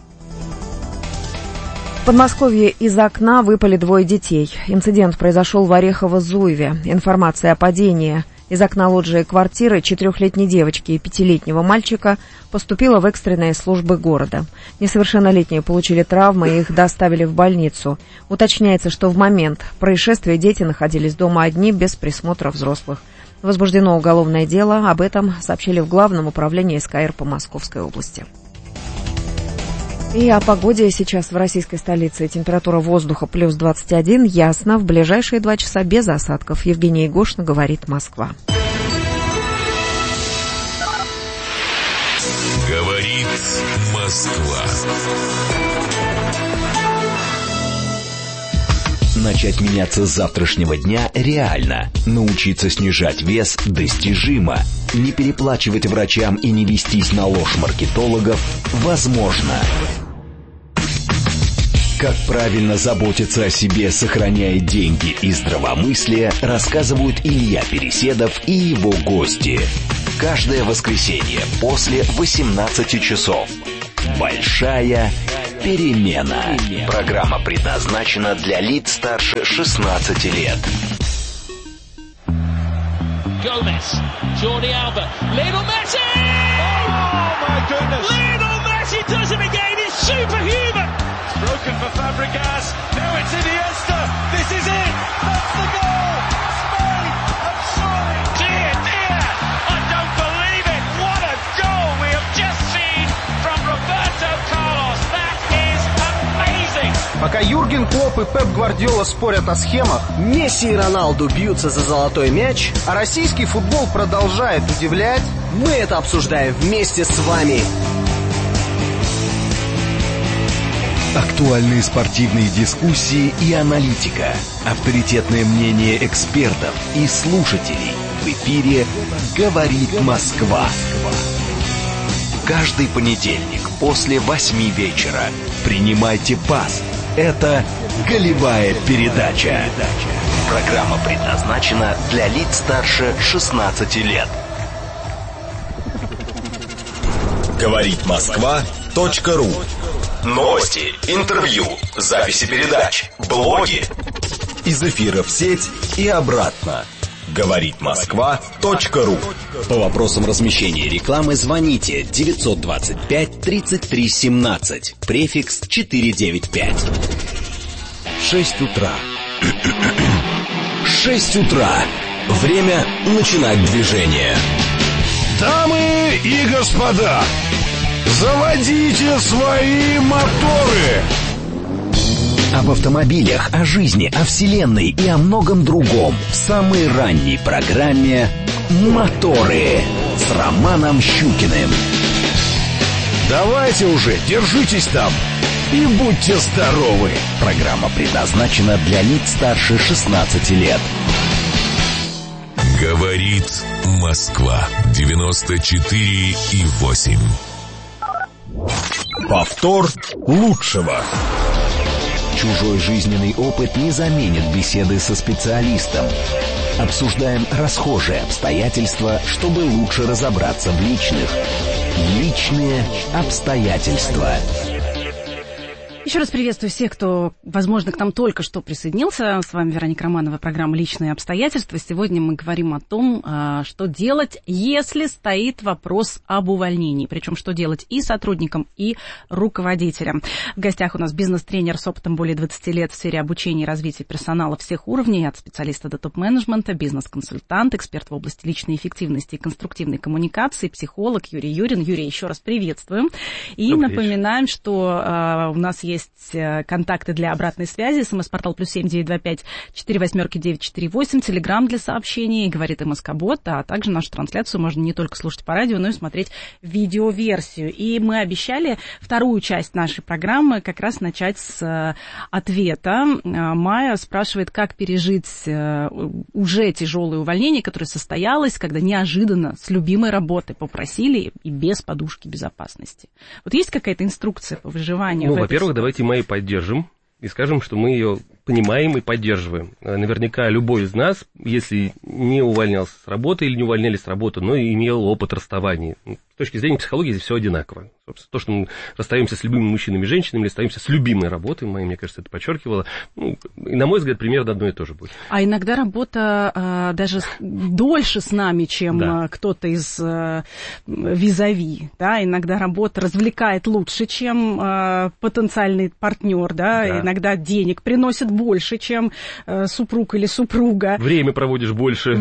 В Подмосковье из окна выпали 2 детей. Инцидент произошел в Орехово-Зуеве. Информация о падении из окна лоджии квартиры 4-летней девочки и 5-летнего мальчика поступила в экстренные службы города. Несовершеннолетние получили травмы и их доставили в больницу. Уточняется, что в момент происшествия дети находились дома одни, без присмотра взрослых. Возбуждено уголовное дело. Об этом сообщили в Главном управлении СКР по Московской области. И о погоде сейчас в российской столице. Температура воздуха плюс 21, ясно. В ближайшие 2 часа без осадков. Евгения Егошина, говорит Москва. Говорит Москва. Начать меняться с завтрашнего дня реально. Научиться снижать вес достижимо. Не переплачивать врачам и не вестись на ложь маркетологов возможно. Как правильно заботиться о себе, сохраняя деньги и здравомыслие, рассказывают Илья Переседов и его гости. Каждое воскресенье после 18 часов. Большая перемена. Программа предназначена для лиц старше 16 лет. Gomez, Jordi Alba, Lionel Messi! Oh my goodness! Lionel Messi does it again, he's superhuman! It's broken for Fabregas, now it's Iniesta, this is it! That's the goal! Spain have surely! Dear, dear! I don't believe it! What a goal we have just seen from Roberto Carlos! That is amazing! Пока Юрген Клопп и Пеп Гвардиола спорят о схемах, Месси и Роналду бьются за золотой мяч, а российский футбол продолжает удивлять, мы это обсуждаем вместе с вами. Актуальные спортивные дискуссии и аналитика. Авторитетное мнение экспертов и слушателей. В эфире «Говорит Москва». Каждый понедельник после 8 вечера. Принимайте пас. Это «Голевая передача». Программа предназначена для лиц старше 16 лет. Говорит Москва.ру. Новости, интервью, записи передач, блоги. Из эфира в сеть и обратно. Говорит Москва.ру. По вопросам размещения рекламы звоните 925 33 17, префикс 495. 6 утра. 6 утра. Время начинать движение. Дамы и господа, заводите свои моторы! Об автомобилях, о жизни, о вселенной и о многом другом в самой ранней программе «Моторы» с Романом Щукиным. Давайте уже, держитесь там и будьте здоровы. Программа предназначена для лиц старше 16 лет. Говорит Москва. 94,8. Повтор лучшего. Чужой жизненный опыт не заменит беседы со специалистом. Обсуждаем расхожие обстоятельства, чтобы лучше разобраться в личных. Личные обстоятельства. Еще раз приветствую всех, кто, возможно, к нам только что присоединился. С вами Вероника Романова, программа «Личные обстоятельства». Сегодня мы говорим о том, что делать, если стоит вопрос об увольнении. Причем, что делать и сотрудникам, и руководителям. В гостях у нас бизнес-тренер с опытом более 20 лет в сфере обучения и развития персонала всех уровней, от специалиста до топ-менеджмента, бизнес-консультант, эксперт в области личной эффективности и конструктивной коммуникации, психолог Юрий Юрин. Юрий, еще раз приветствуем. И напоминаем, что у нас есть есть контакты для обратной связи. СМС-портал +7 925 48 948. Телеграм для сообщений. Говорит МСК-бот. А также нашу трансляцию можно не только слушать по радио, но и смотреть видеоверсию. И мы обещали вторую часть нашей программы как раз начать с ответа. Майя спрашивает, как пережить уже тяжелое увольнение, которое состоялось, когда неожиданно с любимой работы попросили и без подушки безопасности. Вот есть какая-то инструкция по выживанию? Ну, во-первых, давайте Майю поддержим и скажем, что мы ее понимаем и поддерживаем. Наверняка любой из нас, если не увольнялся с работы или не увольняли с работы, но и имел опыт расставаний. С точки зрения психологии здесь все одинаково. Собственно, то, что мы расстаемся с любыми мужчинами и женщинами, или расстаемся с любимой работой, Майя, мне кажется, это подчеркивало. Ну, и, на мой взгляд, примерно одно и то же будет. А иногда работа даже дольше с нами, чем кто-то из визави. Да? Иногда работа развлекает лучше, чем потенциальный партнер. Да? Иногда денег приносит больше, чем супруг или супруга. Время проводишь больше.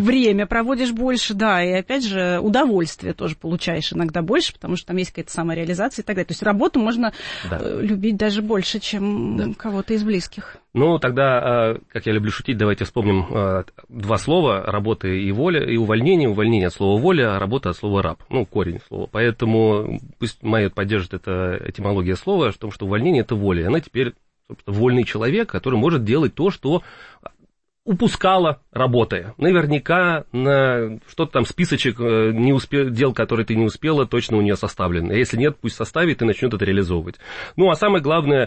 Да. И опять же, удовольствие тоже получаешь иногда больше, потому что там есть какая-то самореализация и так далее. То есть работу можно любить даже больше, чем кого-то из близких. Ну, тогда, как я люблю шутить, давайте вспомним два слова: работа и воля, и увольнение. Увольнение от слова воля, а работа от слова раб. Ну, корень слова. Поэтому пусть Майя поддержит это этимология слова, в том, что увольнение – это воля. И она теперь, собственно, вольный человек, который может делать то, что упускала, работая. Наверняка на что-то там списочек дел, которые ты не успела, точно у нее составлен. А если нет, пусть составит и начнет это реализовывать. Ну, а самое главное,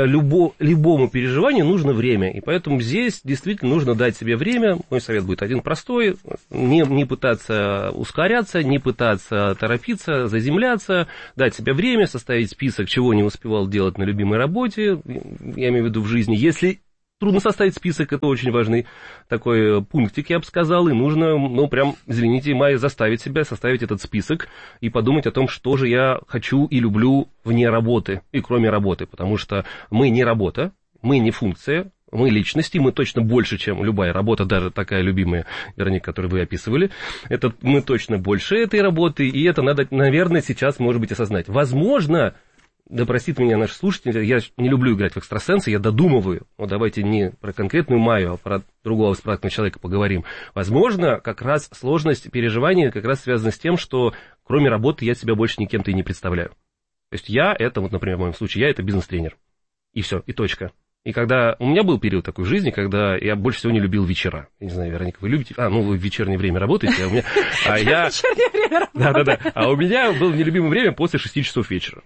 любому переживанию нужно время. И поэтому здесь действительно нужно дать себе время. Мой совет будет один простой. Не пытаться ускоряться, не пытаться торопиться, заземляться, дать себе время, составить список, чего не успевал делать на любимой работе, я имею в виду в жизни. Если трудно составить список, это очень важный такой пунктик, я бы сказал, и нужно, ну, прям, извините, Майя, заставить себя составить этот список и подумать о том, что же я хочу и люблю вне работы и кроме работы, потому что мы не работа, мы не функция, мы личности, мы точно больше, чем любая работа, даже такая любимая, Вероника, которую вы описывали, это мы точно больше этой работы, и это надо, наверное, сейчас, может быть, осознать. Возможно, да простит меня наши слушатели, я не люблю играть в экстрасенсы, я додумываю. Вот давайте не про конкретную Майю, а про другого бесплатного человека поговорим. Возможно, как раз сложность переживания как раз связана с тем, что кроме работы я себя больше никем-то и не представляю. То есть я это, вот, например, в моем случае, я это бизнес-тренер. И все, и точка. И когда у меня был период такой в жизни, когда я больше всего не любил вечера. Я не знаю, Вероника, вы любите? Вы в вечернее время работаете, а у меня... Вечернее время работаю. Да. А у меня было нелюбимое время после 6 часов вечера.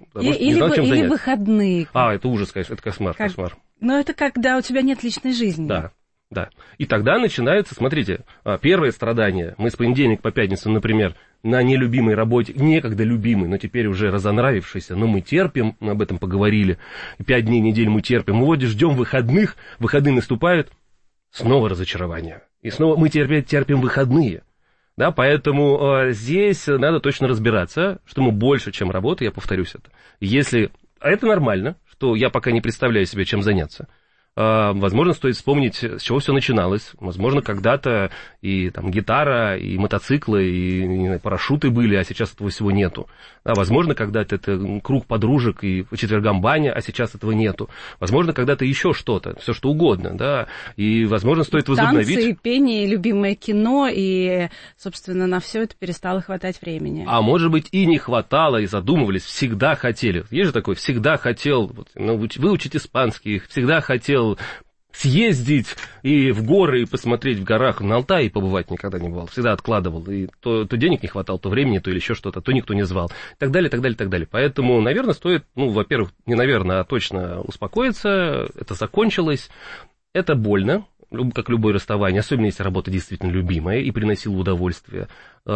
Или выходные. Это ужас, конечно, это кошмар. Но это когда у тебя нет личной жизни. Да. И тогда начинается, смотрите, первое страдание. Мы с понедельника по пятницу, например, на нелюбимой работе, некогда любимой, но теперь уже разонравившейся, но мы терпим, мы об этом поговорили, 5 дней в неделю мы терпим, вот ждем выходных, выходные наступают, снова разочарование. И снова мы терпим выходные. Да, поэтому здесь надо точно разбираться, что мы больше, чем работа, я повторюсь это. Если это нормально, что я пока не представляю себе, чем заняться. Возможно, стоит вспомнить, с чего все начиналось. Возможно, когда-то и там гитара, и мотоциклы, и не знаю, парашюты были, а сейчас этого всего нету. Да, возможно, когда-то это круг подружек и по четвергам баня, а сейчас этого нету. Возможно, когда-то еще что-то, все что угодно, да. И, возможно, стоит возобновить. Танцы, пение, любимое кино, и, собственно, на все это перестало хватать времени. А может быть, и не хватало, и задумывались, всегда хотели. Есть же такое, всегда хотел выучить испанский, всегда хотел съездить и в горы, и посмотреть в горах, на Алтае побывать никогда не бывал, всегда откладывал, и то денег не хватало, то времени, то или еще что-то, то никто не звал, и так далее, так далее, так далее. Поэтому, наверное, стоит, во-первых, не наверное, а точно успокоиться, это закончилось, это больно, как любое расставание, особенно если работа действительно любимая и приносила удовольствие,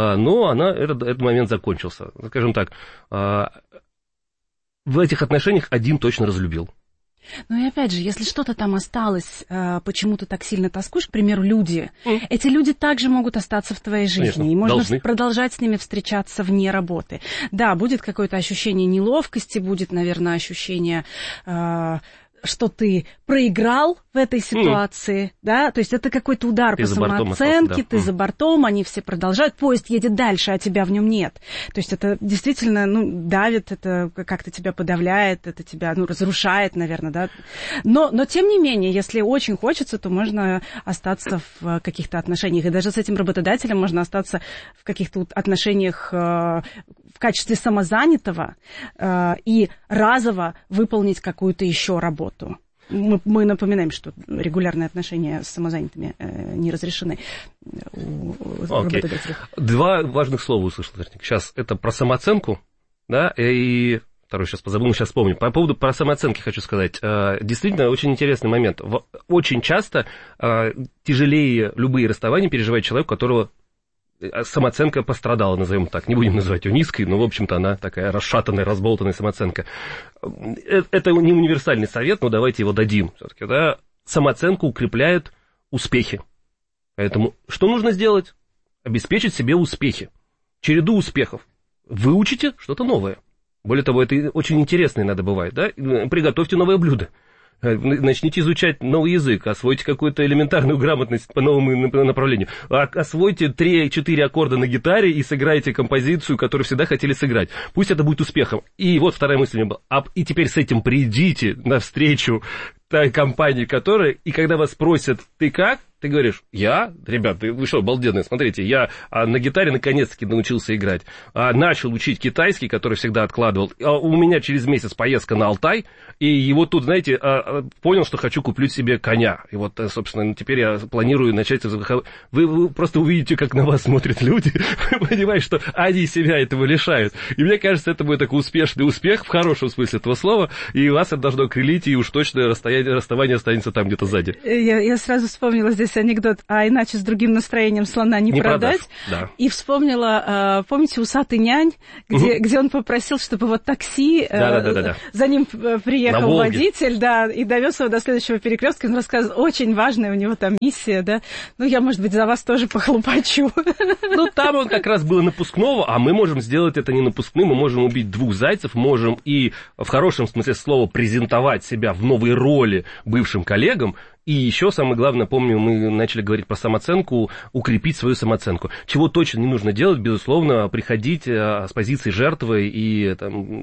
но этот момент закончился. Скажем так, в этих отношениях один точно разлюбил. Ну и опять же, если что-то там осталось, почему ты так сильно тоскуешь, к примеру, люди, эти люди также могут остаться в твоей жизни, конечно, и можно должны продолжать с ними встречаться вне работы. Да, будет какое-то ощущение неловкости, будет, наверное, ощущение что ты проиграл в этой ситуации, да, то есть это какой-то удар по самооценке, ты за бортом, они все продолжают, поезд едет дальше, а тебя в нем нет. То есть это действительно, давит, это как-то тебя подавляет, это тебя, разрушает, наверное, да. Но тем не менее, если очень хочется, то можно остаться в каких-то отношениях, и даже с этим работодателем можно остаться в каких-то отношениях в качестве самозанятого и разово выполнить какую-то еще работу. Мы напоминаем, что регулярные отношения с самозанятыми не разрешены у работодателей. 2 важных слова услышал. Сейчас это про самооценку, да, и второй сейчас позабыл, сейчас вспомню. По поводу про самооценки хочу сказать. Действительно, очень интересный момент. Очень часто тяжелее любые расставания переживает человек, у которого самооценка пострадала, назовем так. Не будем называть ее низкой, но, в общем-то, она такая расшатанная, разболтанная самооценка. Это не универсальный совет, но давайте его дадим. Все-таки, да? Самооценку укрепляют успехи. Поэтому что нужно сделать? Обеспечить себе успехи. Череду успехов. Выучите что-то новое. Более того, это очень интересно иногда бывает. Да? Приготовьте новое блюдо. Начните изучать новый язык, освойте какую-то элементарную грамотность по новому направлению, освойте 3-4 аккорда на гитаре и сыграйте композицию, которую всегда хотели сыграть. Пусть это будет успехом. И вот вторая мысль у меня была. И теперь с этим придите навстречу той компании, которая, и когда вас спросят, ты как? Ты говоришь, ребят, вы что, обалденные, смотрите, я на гитаре наконец-таки научился играть, начал учить китайский, который всегда откладывал, у меня через месяц поездка на Алтай, и вот тут, знаете, понял, что хочу купить себе коня, и вот, собственно, теперь я планирую начать, вы просто увидите, как на вас смотрят люди, вы понимаете, что они себя этого лишают, и мне кажется, это будет такой успешный успех, в хорошем смысле этого слова, и вас это должно окрылить, и уж точно расставание останется там где-то сзади. Я сразу вспомнила здесь анекдот, а иначе с другим настроением слона не продать. Да. И вспомнила, помните, «Усатый нянь», где он попросил, чтобы вот такси, за ним приехал водитель, и довез его до следующего перекрестка, он рассказывал, очень важная у него там миссия, да. Я, может быть, за вас тоже похлопочу. Там он как раз было напускного, а мы можем сделать это не напускным, мы можем убить 2 зайцев, можем и в хорошем смысле слова презентовать себя в новой роли бывшим коллегам. И еще самое главное, помню, мы начали говорить про самооценку, укрепить свою самооценку. Чего точно не нужно делать, безусловно, приходить с позиции жертвы и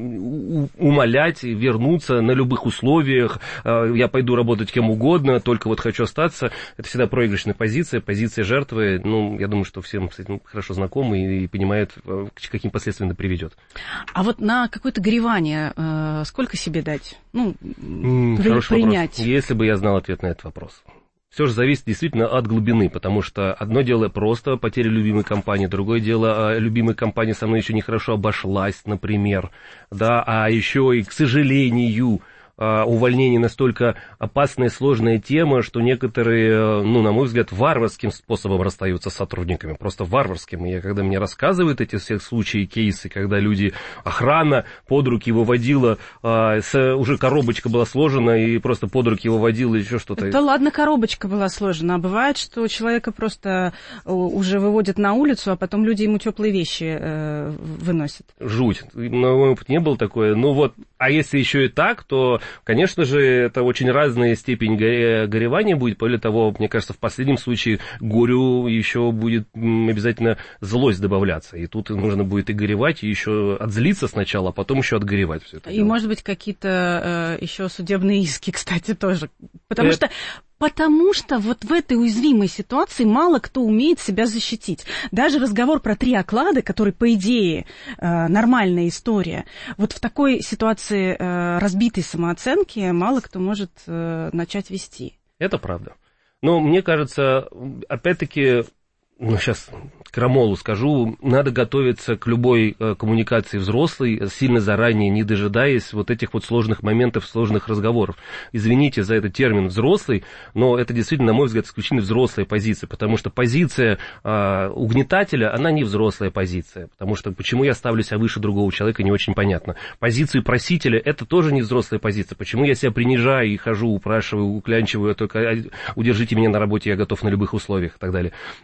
умолять вернуться на любых условиях. Я пойду работать кем угодно, только вот хочу остаться. Это всегда проигрышная позиция, позиция жертвы. Я думаю, что всем с этим хорошо знакомы и понимают, к каким последствиям это приведет. А вот на какое-то горевание сколько себе дать? Хороший принять. Вопрос. Если бы я знал ответ на этот вопрос. Все же зависит действительно от глубины, потому что одно дело просто потеря любимой компании, другое дело любимая компания со мной еще нехорошо обошлась, например, да, а еще и, к сожалению, увольнение настолько опасная и сложная тема, что некоторые, на мой взгляд, варварским способом расстаются с сотрудниками, просто варварским. И когда мне рассказывают эти все случаи, кейсы, когда охрана под руки выводила, уже коробочка была сложена, и просто под руки выводила еще что-то. Да ладно, коробочка была сложена, а бывает, что человека просто уже выводят на улицу, а потом люди ему теплые вещи выносят. Жуть. На мой опыт не было такое. А если еще и так, то, конечно же, это очень разная степень горевания будет. Более того, мне кажется, в последнем случае горю еще будет обязательно злость добавляться. И тут нужно будет и горевать, и еще отзлиться сначала, а потом еще отгоревать все это. И, может быть, какие-то еще судебные иски, кстати, тоже. Потому что вот в этой уязвимой ситуации мало кто умеет себя защитить. Даже разговор про 3 оклада, который, по идее, нормальная история, вот в такой ситуации разбитой самооценки мало кто может начать вести. Это правда. Но мне кажется, опять-таки, сейчас крамолу скажу, надо готовиться к любой коммуникации взрослой, сильно заранее, не дожидаясь вот этих вот сложных моментов, сложных разговоров. Извините за этот термин «взрослый», но это действительно, на мой взгляд, исключительно взрослая позиция, потому что позиция угнетателя, она не взрослая позиция, потому что почему я ставлю себя выше другого человека, не очень понятно. Позицию просителя, это тоже не взрослая позиция, почему я себя принижаю и хожу, упрашиваю, уклянчиваю, только удержите меня на работе, я готов на любых условиях и так далее. А вот позиция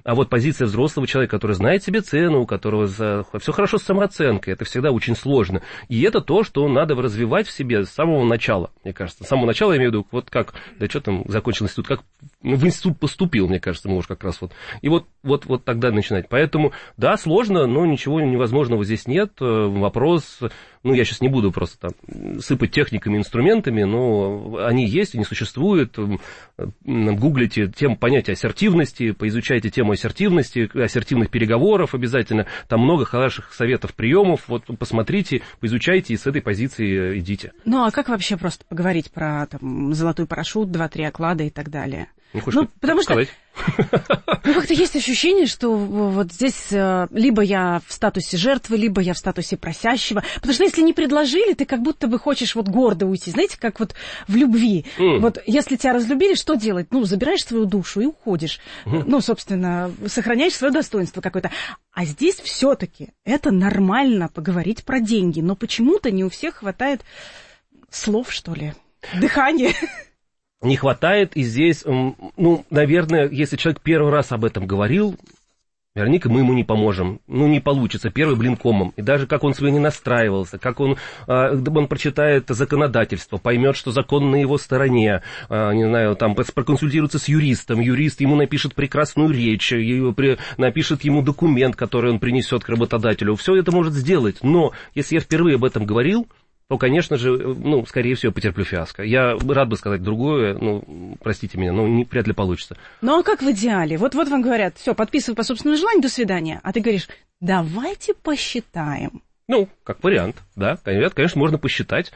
позиция взрослого человека, который знает себе цену, у которого все хорошо с самооценкой. Это всегда очень сложно. И это то, что надо развивать в себе с самого начала, мне кажется. С самого начала, я имею в виду, вот как, да что там, закончил институт, как в институт поступил, мне кажется, может, как раз вот. И вот тогда начинать. Поэтому, да, сложно, но ничего невозможного здесь нет. Вопрос, я сейчас не буду просто там сыпать техниками, инструментами, но они есть, они существуют. Гуглите тему понятия ассертивности, поизучайте тему ассертивности, ассертивных переговоров обязательно. Там много хороших советов, приемов. Вот посмотрите, поизучайте и с этой позиции идите. Ну, а как вообще просто поговорить про там, золотой парашют, 2-3 оклада и так далее? Потому что как-то есть ощущение, что вот здесь либо я в статусе жертвы, либо я в статусе просящего. Потому что если не предложили, ты как будто бы хочешь вот гордо уйти. Знаете, как вот в любви. Вот если тебя разлюбили, что делать? Забираешь свою душу и уходишь. Собственно, сохраняешь свое достоинство какое-то. А здесь все-таки это нормально поговорить про деньги. Но почему-то не у всех хватает слов, что ли, дыхания. Не хватает, и здесь, наверное, если человек первый раз об этом говорил, наверняка мы ему не поможем. Не получится. Первый блин комом. И даже как он себе не настраивался, как он прочитает законодательство, поймет, что закон на его стороне, не знаю, там проконсультируется с юристом, юрист ему напишет прекрасную речь, напишет ему документ, который он принесет к работодателю. Все это может сделать. Но если я впервые об этом говорил, то, конечно же, скорее всего, потерплю фиаско. Я рад бы сказать другое, простите меня, но вряд ли получится. Ну, а как в идеале? Вот вам говорят, все, подписывай по собственному желанию, до свидания. А ты говоришь, давайте посчитаем. Как вариант, да, конечно, можно посчитать.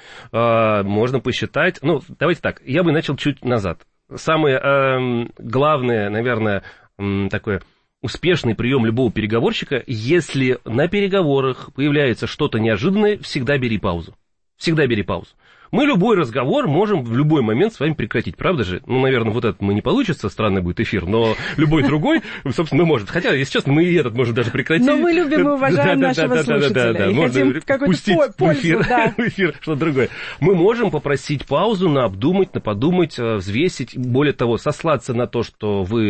Давайте так, я бы начал чуть назад. Самое главное, наверное, такое... Успешный прием любого переговорщика, если на переговорах появляется что-то неожиданное, всегда бери паузу. Всегда бери паузу. Мы любой разговор можем в любой момент с вами прекратить, правда же? Наверное, вот этот не получится, странный будет эфир, но любой другой, собственно, может. Хотя, если честно, мы и этот можем даже прекратить. Но мы любим и уважаем нашего слушателя. И хотим какую-то пользу. В эфир что-то другое. Мы можем попросить паузу на обдумать, на подумать, взвесить, более того, сослаться на то, что вы